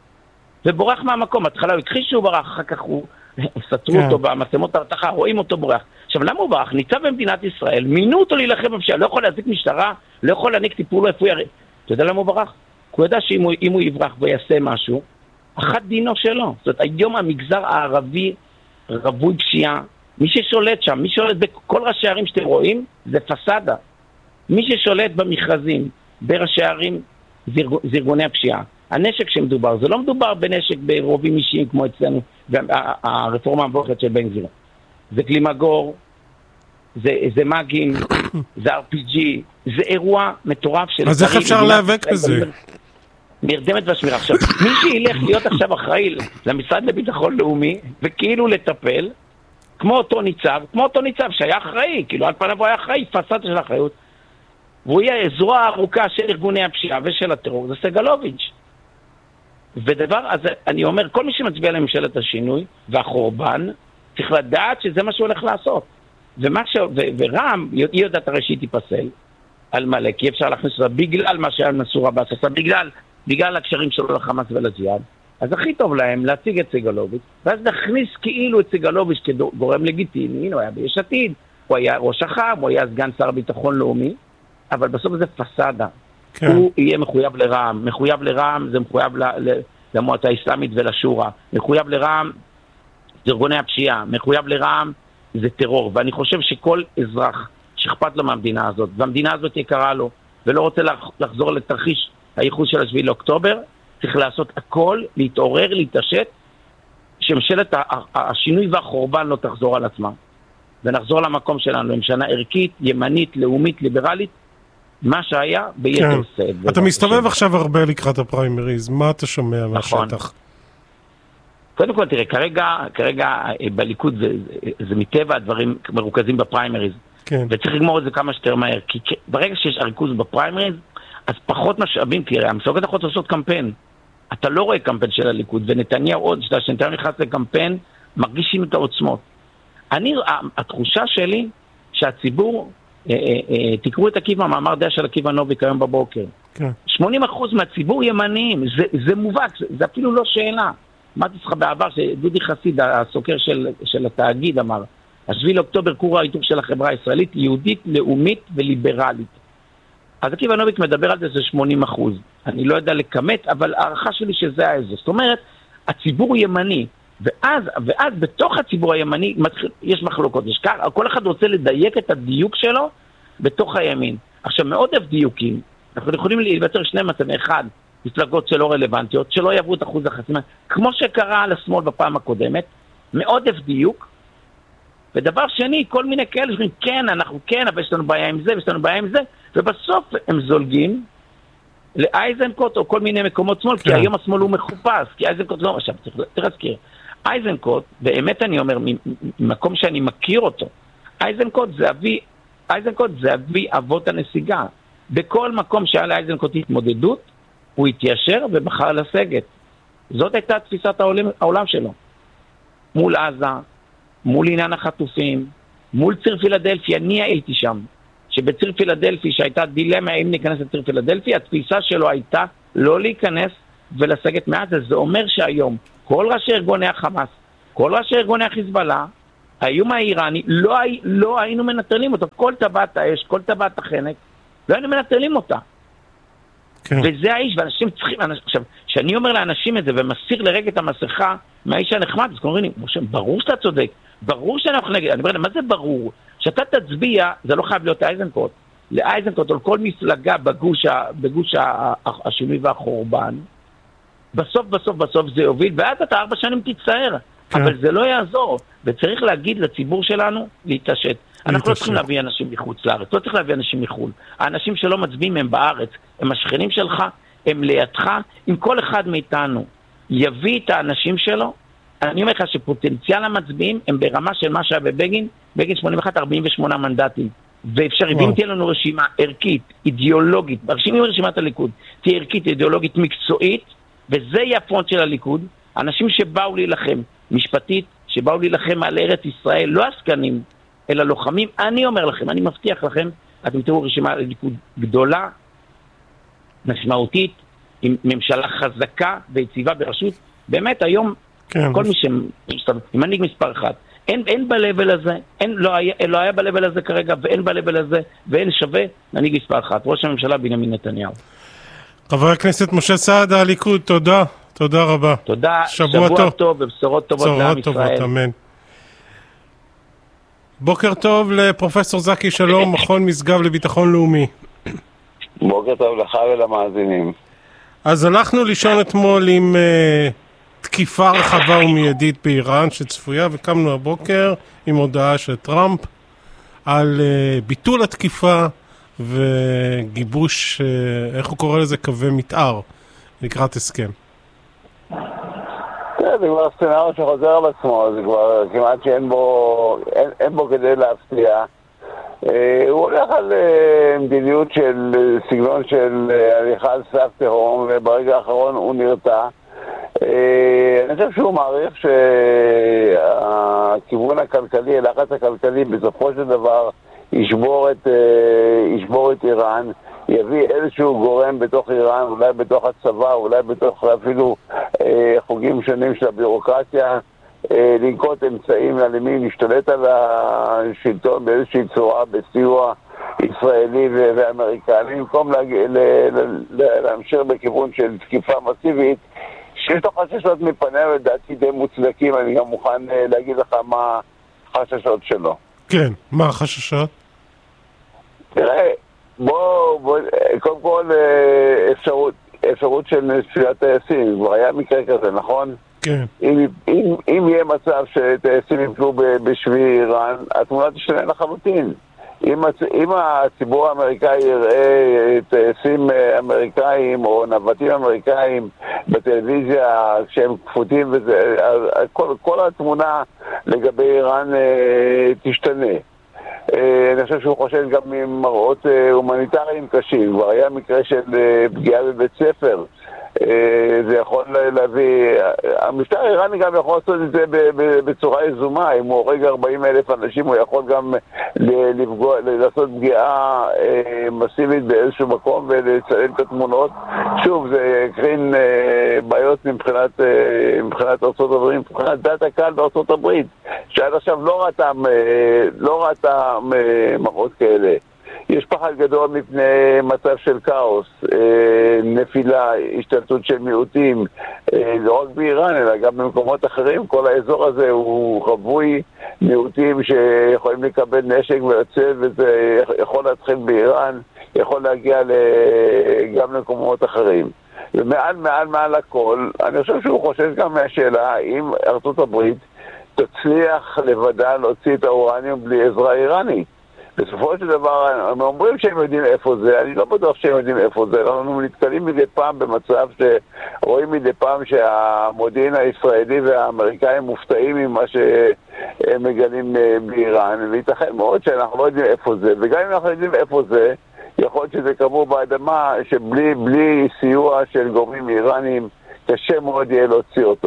ובורח מהמקום. התחלה הוא הכחיש שהוא ברח, אחר כך הוא סתרו אותו במצלמות הרתחה, רואים אותו בורח. עכשיו, למה הוא ברח? ניצב במדינת ישראל, מינו אותו להילחם בפשיעה, לא יכול להזיק משטרה, לא יכול להעניק טיפול רפואי. אתה יודע למה הוא ברח? הוא יודע שאם הוא, הוא יברח ויעשה משהו, אחת דינו שלו. זאת אומרת, היום המגזר הערבי רבוי פשיעה, מי ששולט שם, מי ששולט בכל ראשי הערים שאתם רואים, זה פסדה. מי ששולט במכרזים, בראשי הערים, זה ארגוני הפשיעה. הנשק שמדובר, זה לא מדובר בנשק ברובים אישיים כמו אצלנו, הרפורמה המבורכת של בן גביר. זה קלימגור, זה, זה מגים, זה אר פי ג'י, זה אירוע מטורף של... אז איך אפשר להיאבק בזה? נרדמת והשמירה. עכשיו, מי שילך להיות עכשיו אחראי למשרד לביטחון לאומי, וכאילו לטפל, כמו אותו ניצב, כמו אותו ניצב שהיה אחראי, כאילו על פניו הוא היה אחראי, פסד של אחריות, והוא יהיה זרוע ארוכה של ארגוני הפשיעה ושל הטרור, זה סגלוביץ'. ודבר, אז אני אומר, כל מי שמצביע לממשלת השינוי והחורבן, צריך לדעת שזה מה שהוא הולך לעשות. ומה ש... ו... ורע"מ, היא יודעת הרי שהיא תיפסל על מלא, כי אפשר להכניס אותה בגלל מה שהיה מנסור עבאס עשה, בגלל, בגלל הקשרים שלו לחמאס ולג'יהאד. אז הכי טוב להם להציג את סגלוביץ', ואז נכניס כאילו את סגלוביץ' כגורם לגיטימי. הוא היה ביש עתיד, הוא היה ראש אח"ם, הוא היה סגן שר ביטחון לאומי, אבל בסוף זה פסדה. כן. הוא יהיה מחויב לרע"מ, מחויב לרע"מ זה מחויב ל... ל... למועצה האסלאמית ולשורה, מחויב לרע"מ זה ארגוני הפשיעה, מחויב לרע"מ זה טרור, ואני חושב שכל אזרח שאכפת לו מהמדינה הזאת, והמדינה הזאת יקרה לו, ולא רוצה לחזור לתרחיש הייחוס של השביעי לאוקטובר, צריך לעשות הכל, להתעורר, להתעשת, שממשלת השינוי והחורבן לא תחזור על עצמה, ונחזור למקום שלנו, לממשלה ערכית, ימנית, לאומית, ליברלית, מה שהיה ביתר שאת. אתה מסתובב עכשיו הרבה לקראת הפריימריז, מה אתה שומע מהשטח? קודם כל, תראה, כרגע, כרגע בליכוד זה, זה מטבע הדברים מרוכזים בפריימריז. כן. וצריך לגמור את זה כמה שיותר מהר, כי ברגע שיש הריכוז בפריימריז, אז פחות משאבים, תראה, המפלגות יכולות לעשות קמפיין. אתה לא רואה קמפיין של הליכוד, ונתניהו עוד, שאתה שנתניהו נכנס לקמפיין, מרגישים את העוצמות. אני, התחושה שלי, שהציבור, תקראו את עקיבא, מאמר דעה של עקיבא נוביק היום בבוקר. כן. שמונים אחוז מהציבור ימניים, זה, זה מובק, זה, זה אפילו לא שאלה. אמרתי לך בעבר שדודי חסיד, הסוקר של, של התאגיד, אמר, השביעי לאוקטובר כור ההיתוך של החברה הישראלית, יהודית, לאומית וליברלית. אז עקיבא נוביק מדבר על זה, זה שמונים אחוז. אני לא יודע לכמת, אבל הערכה שלי שזה האיזו. זאת אומרת, הציבור ימני, ואז, ואז בתוך הציבור הימני מתחיל, יש מחלוקות, יש כך, כל אחד רוצה לדייק את הדיוק שלו בתוך הימין. עכשיו, מעודף דיוקים, אנחנו יכולים להיווצר שני מצבים, אחד, מפלגות שלא רלוונטיות, שלא יעברו את אחוז החסימה, כמו שקרה על השמאל בפעם הקודמת, מעודף דיוק, ודבר שני, כל מיני כאלה שאומרים, כן, אנחנו כן, אבל יש לנו בעיה עם זה, יש לנו בעיה עם זה, ובסוף הם זולגים לאייזנקוט או כל מיני מקומות שמאל, כי היום השמאל הוא מחופש, כי אייזנקוט לא, עכשיו, צריך להזכיר, אייזנקוט, באמת אני אומר, ממקום שאני מכיר אותו, אייזנקוט זה אבי, אייזנקוט זה אבי אבות הנסיגה. בכל מקום שהיה לאייזנקוט התמודדות, הוא התיישר ובחר לסגת. זאת הייתה תפיסת העולם, העולם שלו. מול עזה, מול עניין החטופים, מול ציר פילדלפי, אני הייתי שם, שבציר פילדלפי שהייתה דילמה אם ניכנס לציר פילדלפי, התפיסה שלו הייתה לא להיכנס ולסגת מעזה. זה אומר שהיום כל ראשי ארגוני החמאס, כל ראשי ארגוני החיזבאללה, האיום האיראני, לא, לא היינו מנטרלים אותו. כל טבעת האש, כל טבעת החנק, לא היינו מנטרלים אותה. כן. וזה האיש, ואנשים צריכים, עכשיו, כשאני אומר לאנשים את זה ומסיר לרגע את המסכה מהאיש הנחמד, אז אומרים לי, משה, ברור שאתה צודק, ברור שאנחנו נגד, אני אומר להם, מה זה ברור? שאתה תצביע, זה לא חייב להיות אייזנקוט, לאייזנקוט או לכל מפלגה בגוש, בגוש השינוי והחורבן, בסוף בסוף בסוף זה יוביל, ואז אתה ארבע שנים תצטער, כן. אבל זה לא יעזור, וצריך להגיד לציבור שלנו להתעשת. אנחנו לא צריכים להביא אנשים מחוץ לארץ, לא צריך להביא אנשים מחו"ל. האנשים שלא מצביעים הם בארץ, הם השכנים שלך, הם לידך. אם כל אחד מאיתנו יביא את האנשים שלו, אני אומר לך שפוטנציאל המצביעים הם ברמה של מה שהיה בבגין, בגין שמונים ואחת ארבעים ושמונה מנדטים. ואפשר, אם תהיה לנו רשימה ערכית, אידיאולוגית, ברשימים רשימת הליכוד, תהיה ערכית, אידיאולוגית, מקצועית, וזה יהיה הפרונט של הליכוד, אנשים שבאו להילחם משפטית, שבאו להילחם על ארץ ישראל, לא עסקנים, אלא לוחמים. אני אומר לכם, אני מבטיח לכם, אתם תראו רשימה ליכוד גדולה, משמעותית, עם ממשלה חזקה ויציבה ברשות. באמת היום, כן. כל מי עם מנהיג מספר אחד, אין, אין בלבל הזה, אין, לא היה, לא היה בלבל הזה כרגע, ואין בלבל הזה, ואין שווה מנהיג מספר אחד, ראש הממשלה בנימין נתניהו. חבר הכנסת משה סעדה, הליכוד, תודה, תודה רבה. תודה, שבוע, שבוע טוב. טוב ובשורות טובות לעם ישראל. טובות, אמן. בוקר טוב לפרופסור זקי שלום, מכון משגב לביטחון לאומי. בוקר טוב לך ולמאזינים. אז הלכנו לישון אתמול עם uh, תקיפה רחבה ומיידית באיראן שצפויה, וקמנו הבוקר עם הודעה של טראמפ על uh, ביטול התקיפה וגיבוש, uh, איך הוא קורא לזה, קווי מתאר לקראת הסכם. זה כבר סצנריו שחוזר על עצמו, זה כבר כמעט שאין בו, אין, אין בו כדי להפתיע. הוא הולך על מדיניות של סגנון של הליכה על סף תהום, וברגע האחרון הוא נרתע. אני חושב שהוא מעריך שהכיוון הכלכלי, הלחץ הכלכלי בסופו של דבר ישבור את, ישבור את איראן, יביא איזשהו גורם בתוך איראן, אולי בתוך הצבא, אולי בתוך אפילו אה, חוגים שונים של הבירוקרטיה, אה, לנקוט אמצעים אלימים, להשתלט על השלטון באיזושהי צורה, בסיוע ישראלי ו- ואמריקני, במקום להג... ל- ל- ל- להמשיך בכיוון של תקיפה מסיבית, שיש לו חששות מפניה ודעתי די מוצדקים. אני גם מוכן אה, להגיד לך מה החששות שלו. כן, מה החששות? תראה, בוא, בוא, קודם כל אפשרות, אפשרות של נפילת טייסים, כבר היה מקרה כזה, נכון? כן. אם, אם, אם יהיה מצב שטייסים יפלו בשבי איראן, התמונה תשתנה לחלוטין. אם, אם הציבור האמריקאי יראה טייסים אמריקאים או נווטים אמריקאים בטלוויזיה כשהם כפותים וזה, כל, כל התמונה לגבי איראן תשתנה. אני חושב שהוא חושב גם ממראות הומניטריים קשים. כבר היה מקרה של פגיעה בבית ספר. זה יכול להביא... המשטר האיראני גם יכול לעשות את זה בצורה יזומה. אם הוא הורג ארבעים אלף אנשים, הוא יכול גם לפגוע, לעשות פגיעה מסיבית באיזשהו מקום ולצלם את התמונות. שוב, זה קרין בעיות מבחינת, מבחינת ארצות הברית, מבחינת דת הקהל בארצות הברית, שעד עכשיו לא ראתה, לא ראתה מראות כאלה. יש פחד גדול מפני מצב של כאוס, נפילה, השתלטות של מיעוטים, לא רק באיראן אלא גם במקומות אחרים. כל האזור הזה הוא חבוי מיעוטים שיכולים לקבל נשק ולצאת, וזה יכול להתחיל באיראן, יכול להגיע גם למקומות אחרים. ומעל מעל מעל הכל, אני חושב שהוא חושב גם מהשאלה האם ארצות הברית תצליח לבדה להוציא את האורניום בלי עזרה איראנית. בסופו של דבר, הם אומרים שהם יודעים איפה זה, אני לא בטוח שהם יודעים איפה זה. אנחנו נתקלים מדי פעם במצב שרואים מדי פעם שהמודיעין הישראלי והאמריקאים מופתעים ממה שהם מגלים באיראן, וייתכן מאוד שאנחנו לא יודעים איפה זה, וגם אם אנחנו יודעים איפה זה, יכול להיות שזה קבור באדמה שבלי בלי סיוע של גורמים איראנים קשה מאוד יהיה להוציא אותו.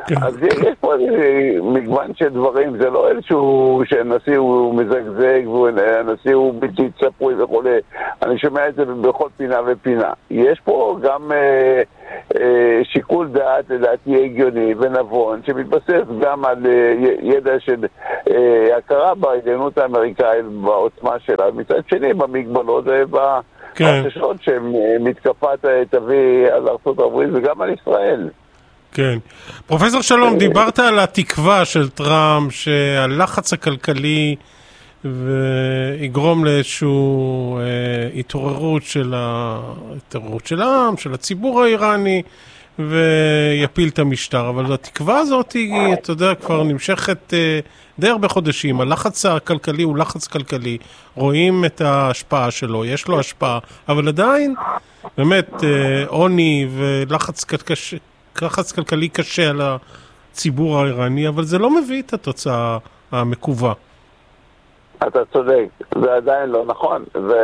אז יש פה מגוון של דברים, זה לא איזשהו שהנשיא הוא מזגזג והנשיא הוא בלתי צפוי וכו'. אני שומע את זה בכל פינה ופינה. יש פה גם אה, אה, שיקול דעת לדעתי הגיוני ונבון, שמתבסס גם על אה, ידע של אה, הכרה בעליונות האמריקאית בעוצמה שלה, מצד שני במגבלות ובחששות שמתקפה תביא על ארצות הברית וגם על ישראל. כן. פרופסור שלום, דיברת על התקווה של טראמפ שהלחץ הכלכלי ויגרום לאיזשהו אה, התעוררות של ההתעוררות של העם, של הציבור האיראני, ויפיל את המשטר. אבל התקווה הזאת היא, אתה יודע, כבר נמשכת אה, די הרבה חודשים. הלחץ הכלכלי הוא לחץ כלכלי. רואים את ההשפעה שלו, יש לו השפעה, אבל עדיין, באמת, אה, עוני ולחץ קשה, לחץ כלכלי קשה על הציבור האיראני, אבל זה לא מביא את התוצאה המקווה. אתה צודק, זה עדיין לא נכון,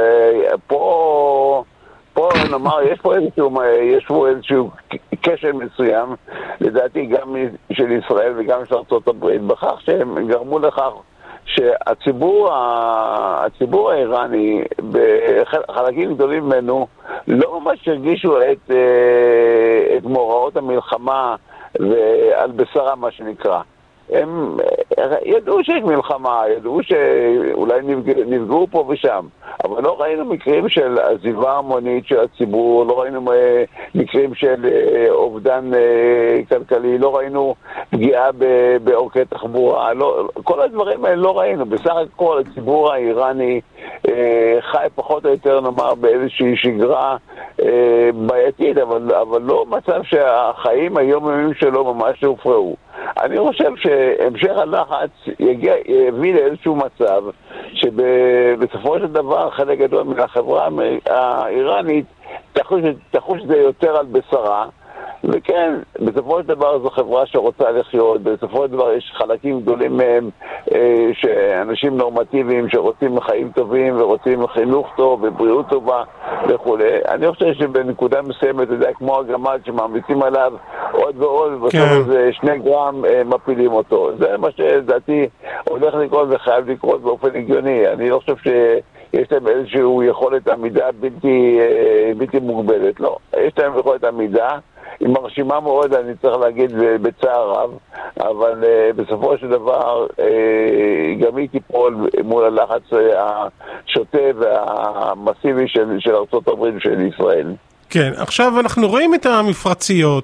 ופה פה נאמר, יש פה איזשהו, יש פה איזשהו קשר מסוים, לדעתי גם של ישראל וגם של ארצות הברית, בכך שהם גרמו לכך שהציבור הציבור האיראני, בחלקים גדולים ממנו, לא ממש הרגישו את, את מאורעות המלחמה ועל בשרה מה שנקרא. הם ידעו שיש מלחמה, ידעו שאולי נפגעו פה ושם, אבל לא ראינו מקרים של עזיבה המונית של הציבור, לא ראינו מקרים של אובדן כלכלי, לא ראינו פגיעה באורכי תחבורה, לא, כל הדברים האלה לא ראינו. בסך הכל הציבור האיראני חי פחות או יותר נאמר באיזושהי שגרה בעייתית, אבל, אבל לא מצב שהחיים היומיומיים שלו ממש הופרעו. אני חושב שהמשך הלחץ יגיע, יביא לאיזשהו מצב שבסופו של דבר חלק גדול מהחברה האיראנית תחוש, תחוש זה יותר על בשרה, וכן, בסופו של דבר זו חברה שרוצה לחיות, בסופו של דבר יש חלקים גדולים מהם אה, שאנשים נורמטיביים שרוצים חיים טובים ורוצים חינוך טוב ובריאות טובה וכו'. אני חושב שבנקודה מסוימת, אתה יודע, כמו הגמל שמעמיסים עליו עוד ועוד, ובסוף כן. זה שני גרם אה, מפילים אותו. זה מה שדעתי הולך לקרות וחייב לקרות באופן הגיוני. אני לא חושב שיש להם איזשהו יכולת עמידה בלתי, אה, בלתי מוגבלת, לא. יש להם יכולת עמידה, היא מרשימה מאוד, אני צריך להגיד בצער רב, אבל uh, בסופו של דבר uh, גם היא תיפול מול הלחץ השוטה והמסיבי של, של ארצות הברית ושל ישראל. כן, עכשיו אנחנו רואים את המפרציות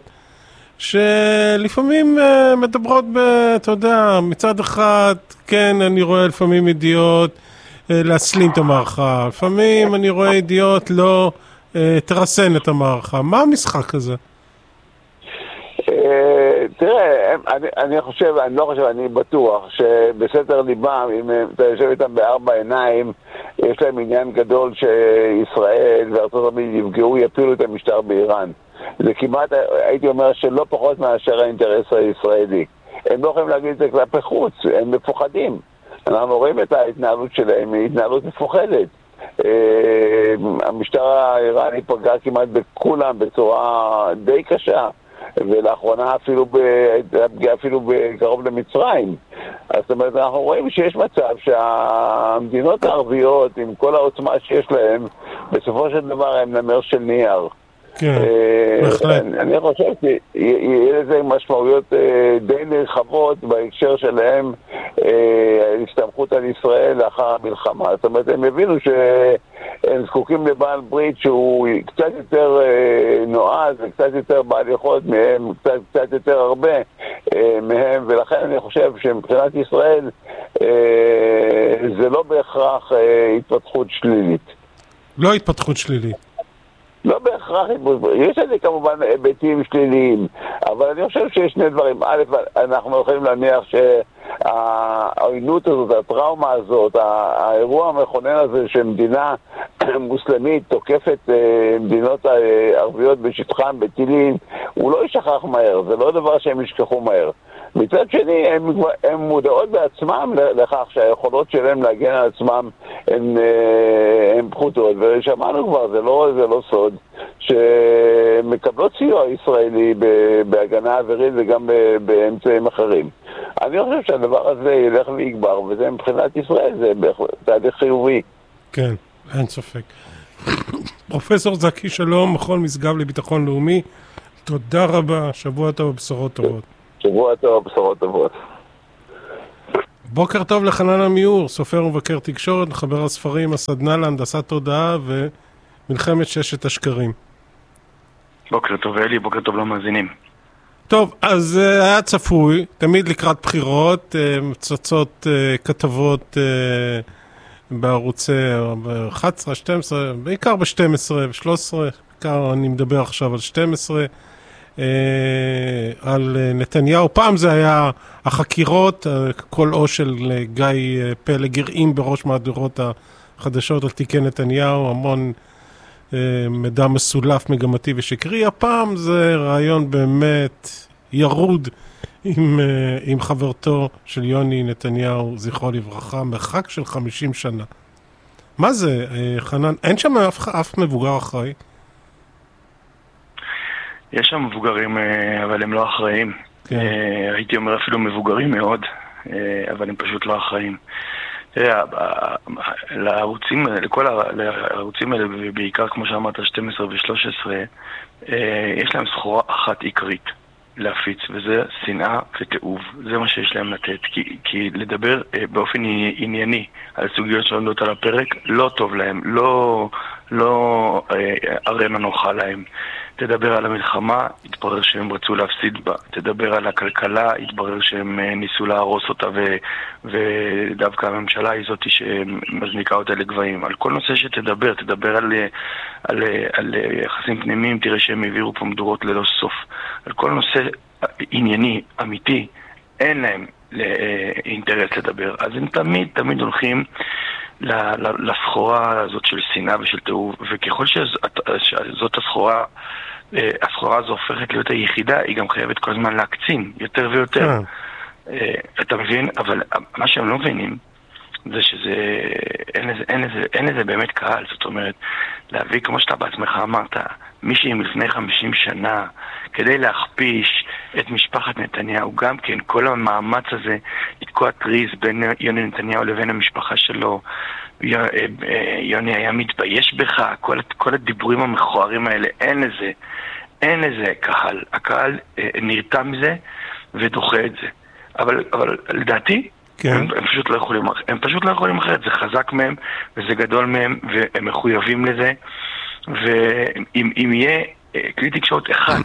שלפעמים uh, מדברות, ב, אתה יודע, מצד אחד, כן, אני רואה לפעמים ידיעות uh, להסלים את המערכה, לפעמים אני רואה ידיעות לא uh, תרסן את המערכה. מה המשחק הזה? תראה, אני, אני חושב, אני לא חושב, אני בטוח שבסתר ליבם, אם אתה יושב איתם בארבע עיניים, יש להם עניין גדול שישראל וארצות הברית יפגעו, יפילו את המשטר באיראן. זה כמעט, הייתי אומר, שלא פחות מאשר האינטרס הישראלי. הם לא יכולים להגיד את זה כלפי חוץ, הם מפוחדים. אנחנו רואים את ההתנהלות שלהם, היא התנהלות מפוחדת. המשטר האיראני פגע כמעט בכולם בצורה די קשה. ולאחרונה אפילו בפגיעה אפילו בקרוב למצרים. אז זאת אומרת, אנחנו רואים שיש מצב שהמדינות הערביות, עם כל העוצמה שיש להן, בסופו של דבר הן נמר של נייר. כן, בהחלט. אני חושב שיהיה לזה משמעויות די נרחבות בהקשר שלהם, הסתמכות על ישראל לאחר המלחמה. זאת אומרת, הם הבינו שהם זקוקים לבעל ברית שהוא קצת יותר נועז וקצת יותר בעל יכולת מהם, קצת, קצת יותר הרבה מהם, ולכן אני חושב שמבחינת ישראל זה לא בהכרח התפתחות שלילית. לא התפתחות שלילית. לא בהכרח, יש לזה כמובן היבטים שליליים, אבל אני חושב שיש שני דברים. א', אנחנו יכולים להניח שהעוינות הזאת, הטראומה הזאת, האירוע המכונן הזה שמדינה מוסלמית תוקפת מדינות ערביות בשטחם, בטילים, הוא לא ישכח מהר, זה לא דבר שהם ישכחו מהר. מצד שני, הן מודעות בעצמם לכך שהיכולות שלהם להגן על עצמם הן פחותות, ושמענו כבר, זה לא, זה לא סוד, שמקבלות סיוע ישראלי בהגנה אווירית וגם באמצעים אחרים. אני חושב שהדבר הזה ילך ויגבר, וזה מבחינת ישראל, זה תהליך חיובי. כן, אין ספק. פרופסור זקי שלום, מכון משגב לביטחון לאומי, תודה רבה, שבוע טוב ובשורות טובות. שבוע טוב ובשורות טובות. בוקר טוב לחנן עמיור, סופר ומבקר תקשורת, מחבר הספרים, הסדנה להנדסת תודעה ומלחמת ששת השקרים. בוקר טוב אלי, בוקר טוב למאזינים. טוב, אז uh, היה צפוי, תמיד לקראת בחירות, uh, מצוצות uh, כתבות uh, בערוצי ב-אחת עשרה, שתים עשרה, בעיקר ב-שתים עשרה ו-שלוש עשרה, בעיקר אני מדבר עכשיו על שתים עשרה, uh, על uh, נתניהו. פעם זה היה החקירות, uh, כל או של uh, גיא uh, פלג הרעים בראש מהדורות החדשות על תיקי נתניהו, המון מידע מסולף, מגמתי ושקרי. הפעם זה רעיון באמת ירוד עם, עם חברתו של יוני נתניהו, זכרו לברכה, מרחק של חמישים שנה. מה זה, חנן? אין שם אף, אף מבוגר אחראי? יש שם מבוגרים, אבל הם לא אחראים. כן. הייתי אומר אפילו מבוגרים מאוד, אבל הם פשוט לא אחראים. תראה, לערוצים, לכל הערוצים האלה, ובעיקר כמו שאמרת, שתים עשרה ו-שלוש עשרה, יש להם סחורה אחת עיקרית להפיץ, וזה שנאה ותיעוב. זה מה שיש להם לתת, כי, כי לדבר באופן ענייני על סוגיות שעומדות על הפרק, לא טוב להם, לא, לא ארנה נוחה להם. תדבר על המלחמה, התברר שהם רצו להפסיד בה. תדבר על הכלכלה, התברר שהם ניסו להרוס אותה, ו... ודווקא הממשלה היא זאת שמזניקה אותה לגבהים. על כל נושא שתדבר, תדבר על, על, על יחסים פנימיים, תראה שהם העבירו פה מדורות ללא סוף. על כל נושא ענייני, אמיתי, אין להם אינטרס לדבר. אז הם תמיד, תמיד הולכים לסחורה הזאת של שנאה ושל תיעוב, וככל שזאת הסחורה, הסחורה הזו הופכת להיות היחידה, היא גם חייבת כל הזמן להקצין יותר ויותר. אתה מבין? אבל מה שהם לא מבינים זה שזה, אין לזה, אין לזה, אין לזה באמת קהל. זאת אומרת, להביא, כמו שאתה בעצמך אמרת, מישהי מלפני חמישים שנה, כדי להכפיש את משפחת נתניהו, גם כן, כל המאמץ הזה, לתקוע טריז בין יוני נתניהו לבין המשפחה שלו, יוני היה מתבייש בך, כל, כל הדיבורים המכוערים האלה, אין לזה, אין לזה קהל. הקהל נרתע מזה ודוחה את זה. אבל, אבל לדעתי, כן. הם, הם פשוט לא יכולים, הם פשוט לא יכולים אחרת, זה חזק מהם, וזה גדול מהם, והם מחויבים לזה, ואם אם יהיה כלי תקשורת אחד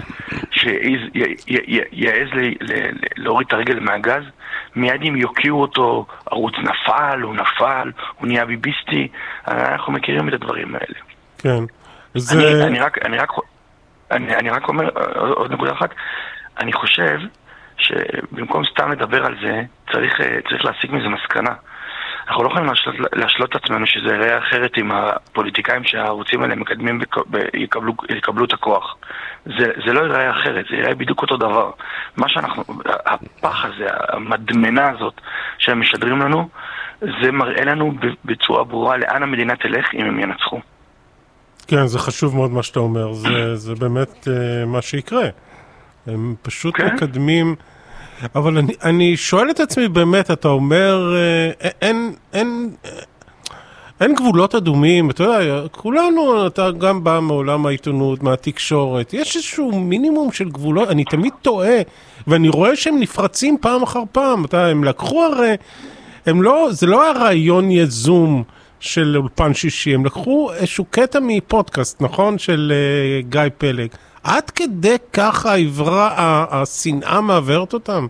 שיעז להוריד את הרגל מהגז, מיד אם יוקיעו אותו, ערוץ נפל, הוא נפל, הוא נהיה ביביסטי, אנחנו מכירים את הדברים האלה. כן. זה... אני, אני, רק, אני, רק, אני, אני רק אומר עוד נקודה אחת, אני חושב שבמקום סתם לדבר על זה, צריך, צריך להסיק מזה מסקנה. אנחנו לא יכולים להשלות, להשלות את עצמנו שזה יראה אחרת עם הפוליטיקאים שהערוצים האלה מקדמים ויקבלו, יקבלו את הכוח. זה, זה לא יראה אחרת, זה יראה בדיוק אותו דבר. מה שאנחנו, הפח הזה, המדמנה הזאת שהם משדרים לנו, זה מראה לנו בצורה ברורה לאן המדינה תלך אם הם ינצחו. כן, זה חשוב מאוד מה שאתה אומר, זה, זה באמת uh, מה שיקרה. הם פשוט כן? מקדמים... אבל אני, אני שואל את עצמי באמת, אתה אומר, אין, אין, אין גבולות אדומים, אתה יודע, כולנו, אתה גם בא מעולם העיתונות, מהתקשורת, יש איזשהו מינימום של גבולות, אני תמיד טועה, ואני רואה שהם נפרצים פעם אחר פעם, אתה, הם לקחו הרי, הם לא, זה לא הרעיון יזום של אולפן שישי, הם לקחו איזשהו קטע מפודקאסט, נכון? של uh, גיא פלג. עד כדי ככה העברה, השנאה מעברת אותם?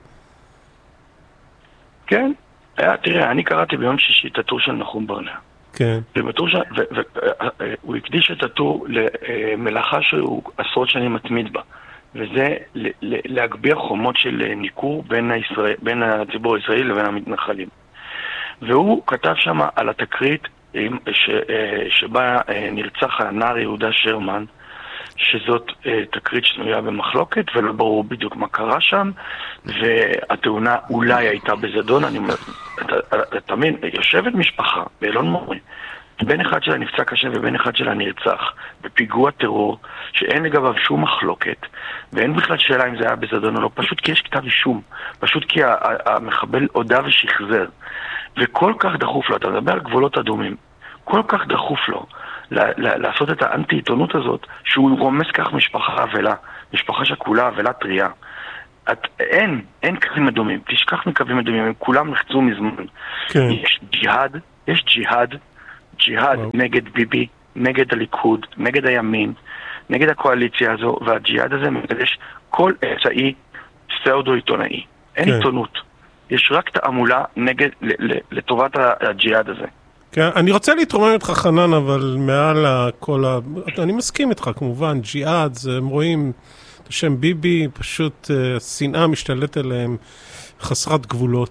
כן. תראה, אני קראתי ביום שישי את הטור של נחום ברנע. כן. ובטור ש... הוא הקדיש את הטור למלאכה שהוא עשרות שנים מתמיד בה. וזה להגביה חומות של ניכור בין, הישראל... בין הציבור הישראלי לבין המתנחלים. והוא כתב שם על התקרית ש... שבה נרצח הנער יהודה שרמן, שזאת תקרית שנויה במחלוקת, ולא ברור בדיוק מה קרה שם, והתאונה אולי הייתה בזדון. אני אומר, אתה מבין, יושבת משפחה באלון מורה, בן אחד שלה נפצע קשה ובן אחד שלה נרצח בפיגוע טרור שאין לגביו שום מחלוקת, ואין בכלל שאלה אם זה היה בזדון או לא, פשוט כי יש כתב אישום, פשוט כי המחבל הודה ושחזר, וכל כך דחוף לו, אתה מדבר על גבולות אדומים, כל כך דחוף לו לעשות את האנטי-עיתונות הזאת, שהוא רומס כך משפחה אבלה, משפחה שכולה אבלה טריה. את, אין, אין קווים אדומים, תשכח מקווים אדומים, הם כולם נחצו מזמן. כן. יש ג'יהאד, יש ג'יהאד, ג'יהאד וואו. נגד ביבי, נגד הליכוד, נגד הימין, נגד הקואליציה הזו, והג'יהאד הזה מקדש כל אמצעי פסאודו עיתונאי. אין כן. עיתונות. יש רק תעמולה נגד, לטובת הג'יהאד הזה. כן, אני רוצה להתרומם איתך חנן, אבל מעל כל ה... אני מסכים איתך כמובן, ג'יהאד, הם רואים את השם ביבי, פשוט שנאה משתלט עליהם, חסרת גבולות.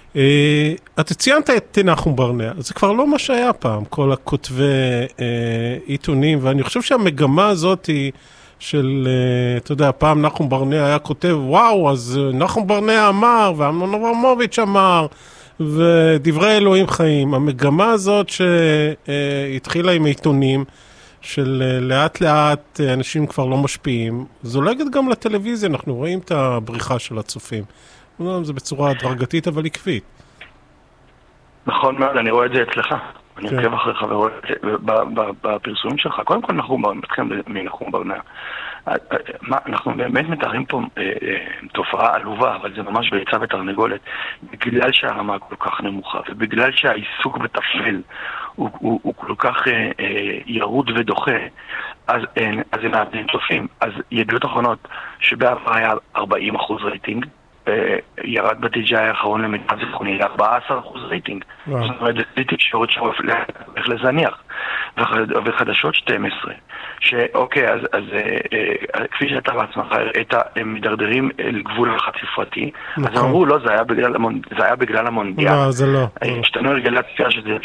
אתה ציינת את נחום ברנע, זה כבר לא מה שהיה פעם, כל הכותבי עיתונים, ואני חושב שהמגמה הזאת היא של, אתה יודע, פעם נחום ברנע היה כותב, וואו, אז נחום ברנע אמר, ואמנון אברמוביץ' אמר, ודברי אלוהים חיים. המגמה הזאת שהתחילה עם העיתונים, של לאט לאט אנשים כבר לא משפיעים, זולגת גם לטלוויזיה, אנחנו רואים את הבריחה של הצופים. זה בצורה הדרגתית אבל עקבית. נכון מאוד, אני רואה את זה אצלך. אני עוקב אחריך ורואה את זה בפרסומים שלך. קודם כל נחום ברנע, מתחילים מנחום ברנע. אנחנו באמת מתארים פה תופעה עלובה, אבל זה ממש ביצה ותרנגולת, בגלל שהרמה כל כך נמוכה, ובגלל שהעיסוק בטפל הוא כל כך ירוד ודוחה, אז הם מאבדים צופים. אז ידיעות אחרונות שבעבר היה ארבעים אחוז רייטינג, ירד ב-טי ג'יי האחרון למיטב זיכרוני ל-ארבעה עשר אחוז רייטינג. זאת אומרת, זה תקשורת שהולך לזניח. וחדשות שתים עשרה, שאוקיי, אז כפי שאתה בעצמך הראית, הם מדרדרים לגבול החד-ספרתי, אז אמרו, לא, זה היה בגלל המונדיאל. לא, זה לא. השתנו הרגלי הצפייה שזה...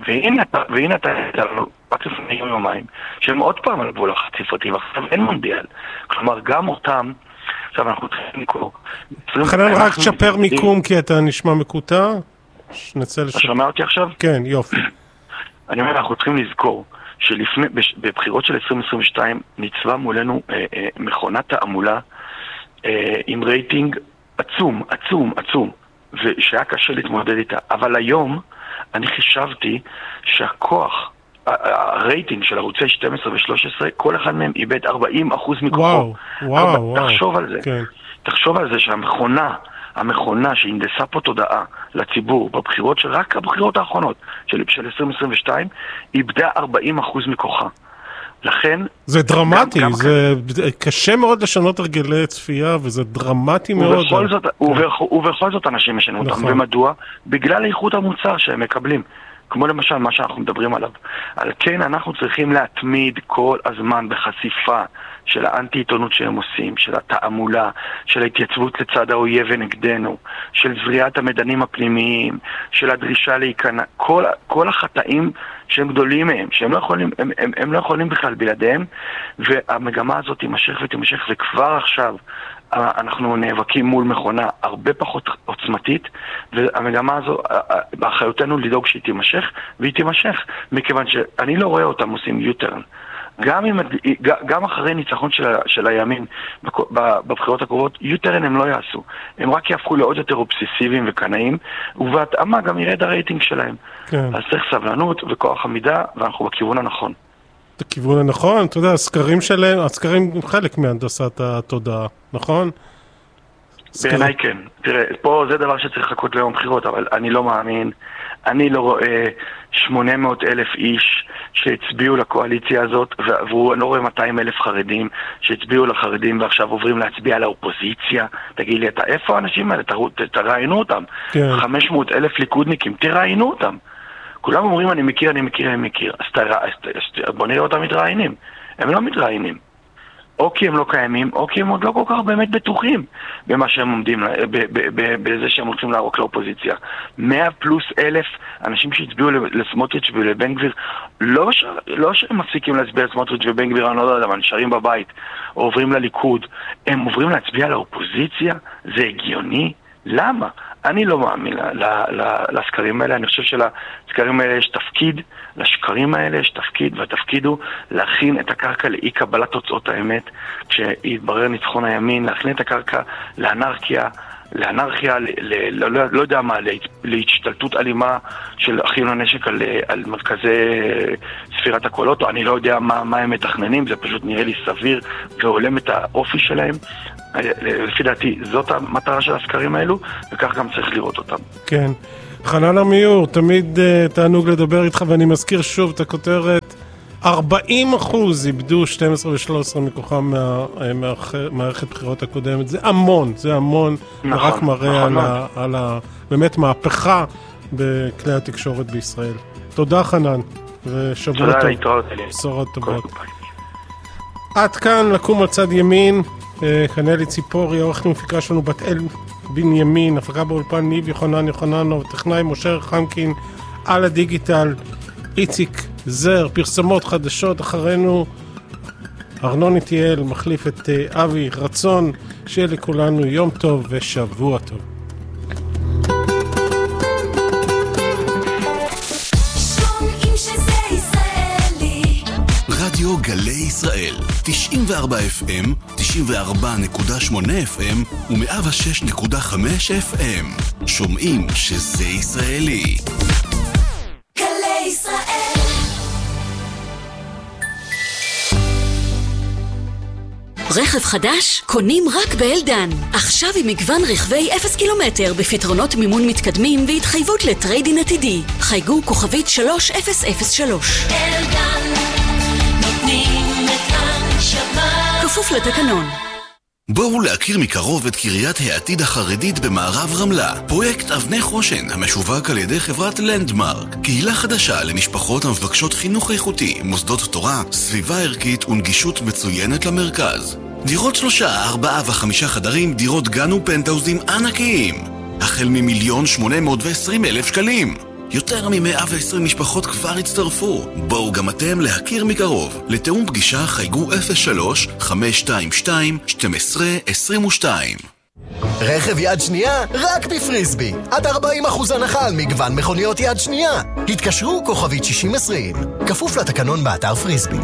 והנה אתה רק לפני יום יומיים, שהם עוד פעם על גבול החד-ספרתי, ועכשיו אין מונדיאל. כלומר, גם אותם, עכשיו אנחנו צריכים לקרוא. חנן, רק תשפר מיקום, כי אתה נשמע מקוטע. אתה שומע אותי עכשיו? כן, יופי. אני אומר, אנחנו צריכים לזכור שלפני, בבחירות של עשרים עשרים ושתיים ניצבה מולנו אה, אה, מכונת תעמולה אה, עם רייטינג עצום, עצום, עצום, ושהיה קשה להתמודד איתה. אבל היום אני חשבתי שהכוח, הרייטינג של ערוצי שתים עשרה ו-שלוש עשרה, כל אחד מהם איבד ארבעים אחוז מכוחו. וואו, וואו, וואו. תחשוב על זה. כן. תחשוב על זה שהמכונה, המכונה שהנדסה פה תודעה לציבור בבחירות, שרק הבחירות האחרונות של, של עשרים עשרים ושתיים, איבדה ארבעים אחוז מכוחה. לכן... זה דרמטי, גם, גם זה כאן... קשה מאוד לשנות הרגלי צפייה, וזה דרמטי מאוד. ובכל זאת, כן. ובכל, ובכל זאת אנשים משנו נכון. אותם. ומדוע? בגלל איכות המוצר שהם מקבלים. כמו למשל מה שאנחנו מדברים עליו. על כן אנחנו צריכים להתמיד כל הזמן בחשיפה של האנטי-עיתונות שהם עושים, של התעמולה, של ההתייצבות לצד האויב ונגדנו, של זריעת המדנים הפנימיים, של הדרישה להיכנע, כל, כל החטאים שהם גדולים מהם, שהם לא יכולים, הם, הם, הם לא יכולים בכלל בלעדיהם, והמגמה הזאת תימשך ותימשך, וכבר עכשיו אנחנו נאבקים מול מכונה הרבה פחות עוצמתית, והמגמה הזו, באחריותנו לדאוג שהיא תימשך, והיא תימשך, מכיוון שאני לא רואה אותם עושים יוטרן. גם, עם, גם אחרי ניצחון של, של הימין בבחירות הקרובות, יוטרן הם לא יעשו. הם רק יהפכו לעוד יותר אובססיביים וקנאים, ובהתאמה גם ירד הרייטינג שלהם. כן. אז צריך סבלנות וכוח עמידה, ואנחנו בכיוון הנכון. בכיוון הנכון, אתה יודע, הסקרים שלהם, הסקרים הם חלק מהנדסת התודעה, נכון? בעיניי כן. תראה, פה זה דבר שצריך לחכות ליום בחירות, אבל אני לא מאמין. אני לא רואה שמונה מאות אלף איש שהצביעו לקואליציה הזאת, ואני לא רואה מאתיים אלף חרדים שהצביעו לחרדים ועכשיו עוברים להצביע לאופוזיציה. תגיד לי, אתה, איפה האנשים האלה? תראיינו אותם. כן. חמש מאות אלף ליכודניקים, תראיינו אותם. כולם אומרים, אני מכיר, אני מכיר, אני מכיר. אז, תרא, אז, אז בוא נראה אותם מתראיינים. הם לא מתראיינים. או כי הם לא קיימים, או כי הם עוד לא כל כך באמת בטוחים במה שהם עומדים, בזה שהם הולכים לערוק לאופוזיציה. מאה פלוס אלף אנשים שהצביעו לסמוטריץ' ולבן גביר, לא, ש... לא שהם מפסיקים להצביע לסמוטריץ' ובן גביר, אני לא יודע, אבל נשארים בבית, או עוברים לליכוד, הם עוברים להצביע לאופוזיציה? זה הגיוני? למה? אני לא מאמין לסקרים האלה, אני חושב שלסקרים האלה יש תפקיד, לשקרים האלה יש תפקיד, והתפקיד הוא להכין את הקרקע לאי קבלת תוצאות האמת, כשיתברר ניצחון הימין, להכין את הקרקע לאנרכיה, לאנרכיה, ל, ל, לא, לא יודע מה, להשתלטות אלימה של אחים לנשק על, על מרכזי ספירת הקולות, או אני לא יודע מה, מה הם מתכננים, זה פשוט נראה לי סביר והולם את האופי שלהם. לפי דעתי, זאת המטרה של הסקרים האלו, וכך גם צריך לראות אותם. כן. חנן עמיור, תמיד uh, תענוג לדבר איתך, ואני מזכיר שוב את הכותרת, ארבעים אחוז איבדו שתים עשרה ו-שלוש עשרה מכוחם מהמערכת בחירות הקודמת. זה המון, זה המון, נכון, רק מראה נכון, על, ה, על ה, באמת מהפכה בכלי התקשורת בישראל. תודה חנן, ושבוע טוב. תודה, להתראות. בשורות טובות. עד כאן לקום על צד ימין, כנלי ציפורי, עורכת ומפיקה שלנו בת אל בנימין, הפקה באולפן ניב יוחנן יוחננוב, טכנאי משה חמקין, על הדיגיטל איציק זר, פרסמות חדשות אחרינו, ארנון איטיאל מחליף את אבי, רצון שיהיה לכולנו יום טוב ושבוע טוב. רדיו גלי ישראל, תשעים וארבע אף אם, תשעים וארבע נקודה שמונה אף אם ו-מאה ושש נקודה חמש אף אם. שומעים שזה ישראלי. גלי ישראל. רכב חדש קונים רק באלדן. עכשיו עם מגוון רכבי אפס קילומטר בפתרונות מימון מתקדמים והתחייבות לטריידין עתידי. חייגו כוכבית שלוש אפס אפס שלוש. אלדן נותנים את הנשמה. כפוף לתקנון. בואו להכיר מקרוב את קריית העתיד החרדית במערב רמלה. פרויקט אבני חושן המשווק על ידי חברת לנדמרק. קהילה חדשה למשפחות המבקשות חינוך איכותי, מוסדות תורה, סביבה ערכית ונגישות מצוינת למרכז. דירות שלושה, ארבעה וחמישה חדרים, דירות גן ופנטאוזים ענקיים. החל ממיליון שמונה מאות ועשרים אלף שקלים. יותר מ-מאה ועשרים משפחות כבר הצטרפו. בואו גם אתם להכיר מקרוב. לתאום פגישה חייגו אפס שלוש חמש שתיים שתיים שתים עשרה עשרים ושתיים. רכב יד שנייה רק בפריסבי. עד ארבעים אחוז הנחה על מגוון מכוניות יד שנייה. התקשרו כוכבית שישים עשרים. כפוף לתקנון באתר פריסבי.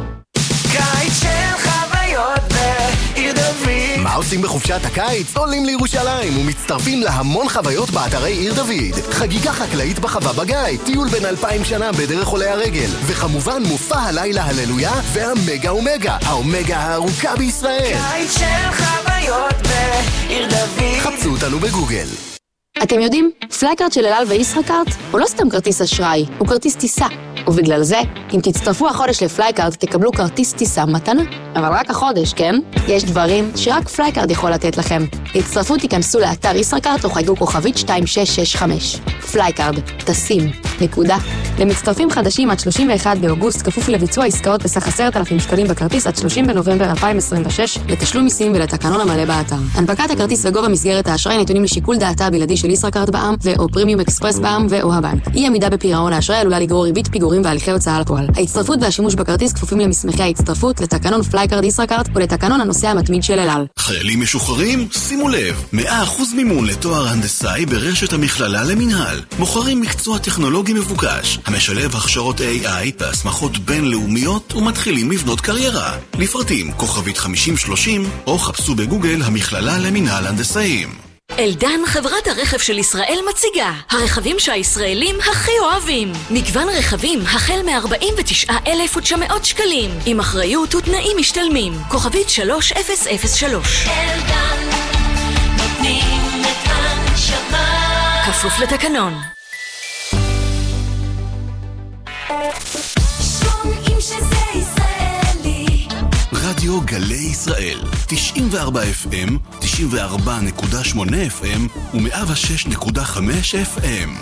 קיץ של חוויות בעיר דוד. מה עושים בחופשת הקיץ? עולים לירושלים ומצטרפים להמון חוויות באתרי עיר דוד. חגיגה חקלאית בחווה בגיא, טיול בין אלפיים שנה בדרך עולי הרגל, וכמובן מופע הלילה הללויה והמגה אומגה, האומגה הארוכה בישראל. קיץ של חוויות בעיר דוד. חפשו אותנו בגוגל. אתם יודעים, פלייקארט של אל על וישראכרט הוא לא סתם כרטיס אשראי, הוא כרטיס טיסה. ובגלל זה, אם תצטרפו החודש לפלייקארט, תקבלו כרטיס טיסה מתנה. אבל רק החודש, כן? יש דברים שרק פלייקארט יכול לתת לכם. להצטרפות תיכנסו לאתר ישראכרט או חייגו כוכבית שתיים שש שש חמש. פלייקארט, טסים, נקודה. למצטרפים חדשים עד שלושים ואחד באוגוסט, כפוף לביצוע עסקאות בסך עשרת אלפים שקלים בכרטיס עד שלושים בנובמבר אלפיים עשרים ושש, לתשלום מיסים ולתקנון המלא באתר. הנפקת הכרטיס וגובה מסגרת האשראי נתונים לשיקול דעתה הבלעדי של ישראכרט בע"מ ו/או פרימיום אקספרס בע"מ ו/או הבנק. אי עמידה בפירעון האשראי עלולה לגרור ריבית פיגורים והליכי הוצאה לפועל. ההצטרפות והשימוש בכרטיס כפופים למסמכי ההצטרפות, לתקנון פלייקארט ישראכרט ולתקנון הנוסע המתמיד של אל על. חיילים משוחררים, שימו לב, מאה אחוז מימון לתואר הנדסאי ברשת המכללה למנהל. מוכרים מקצוע טכנולוגי מבוקש, המשלב הכשרות איי איי והסמכות בינלאומיות ומתחילים לבנות קריירה. לפרטים כוכבית חמישים שלושים או חפשו בגוגל המכללה למנהל הנדסאים. אלדן, חברת הרכב של ישראל, מציגה הרכבים שהישראלים הכי אוהבים. מגוון רכבים החל מ-ארבעים ותשעה אלף ותשע מאות שקלים, עם אחריות ותנאים משתלמים. כוכבית שלוש אפס אפס שלוש. אלדן נותנים את הנשמה. כפוף לתקנון. שומעים שזה ישראלי. רדיו גלי ישראל, תשעים וארבע אף אם, תשעים וארבע נקודה שמונה אף אם ו-מאה ושש נקודה חמש אף אם.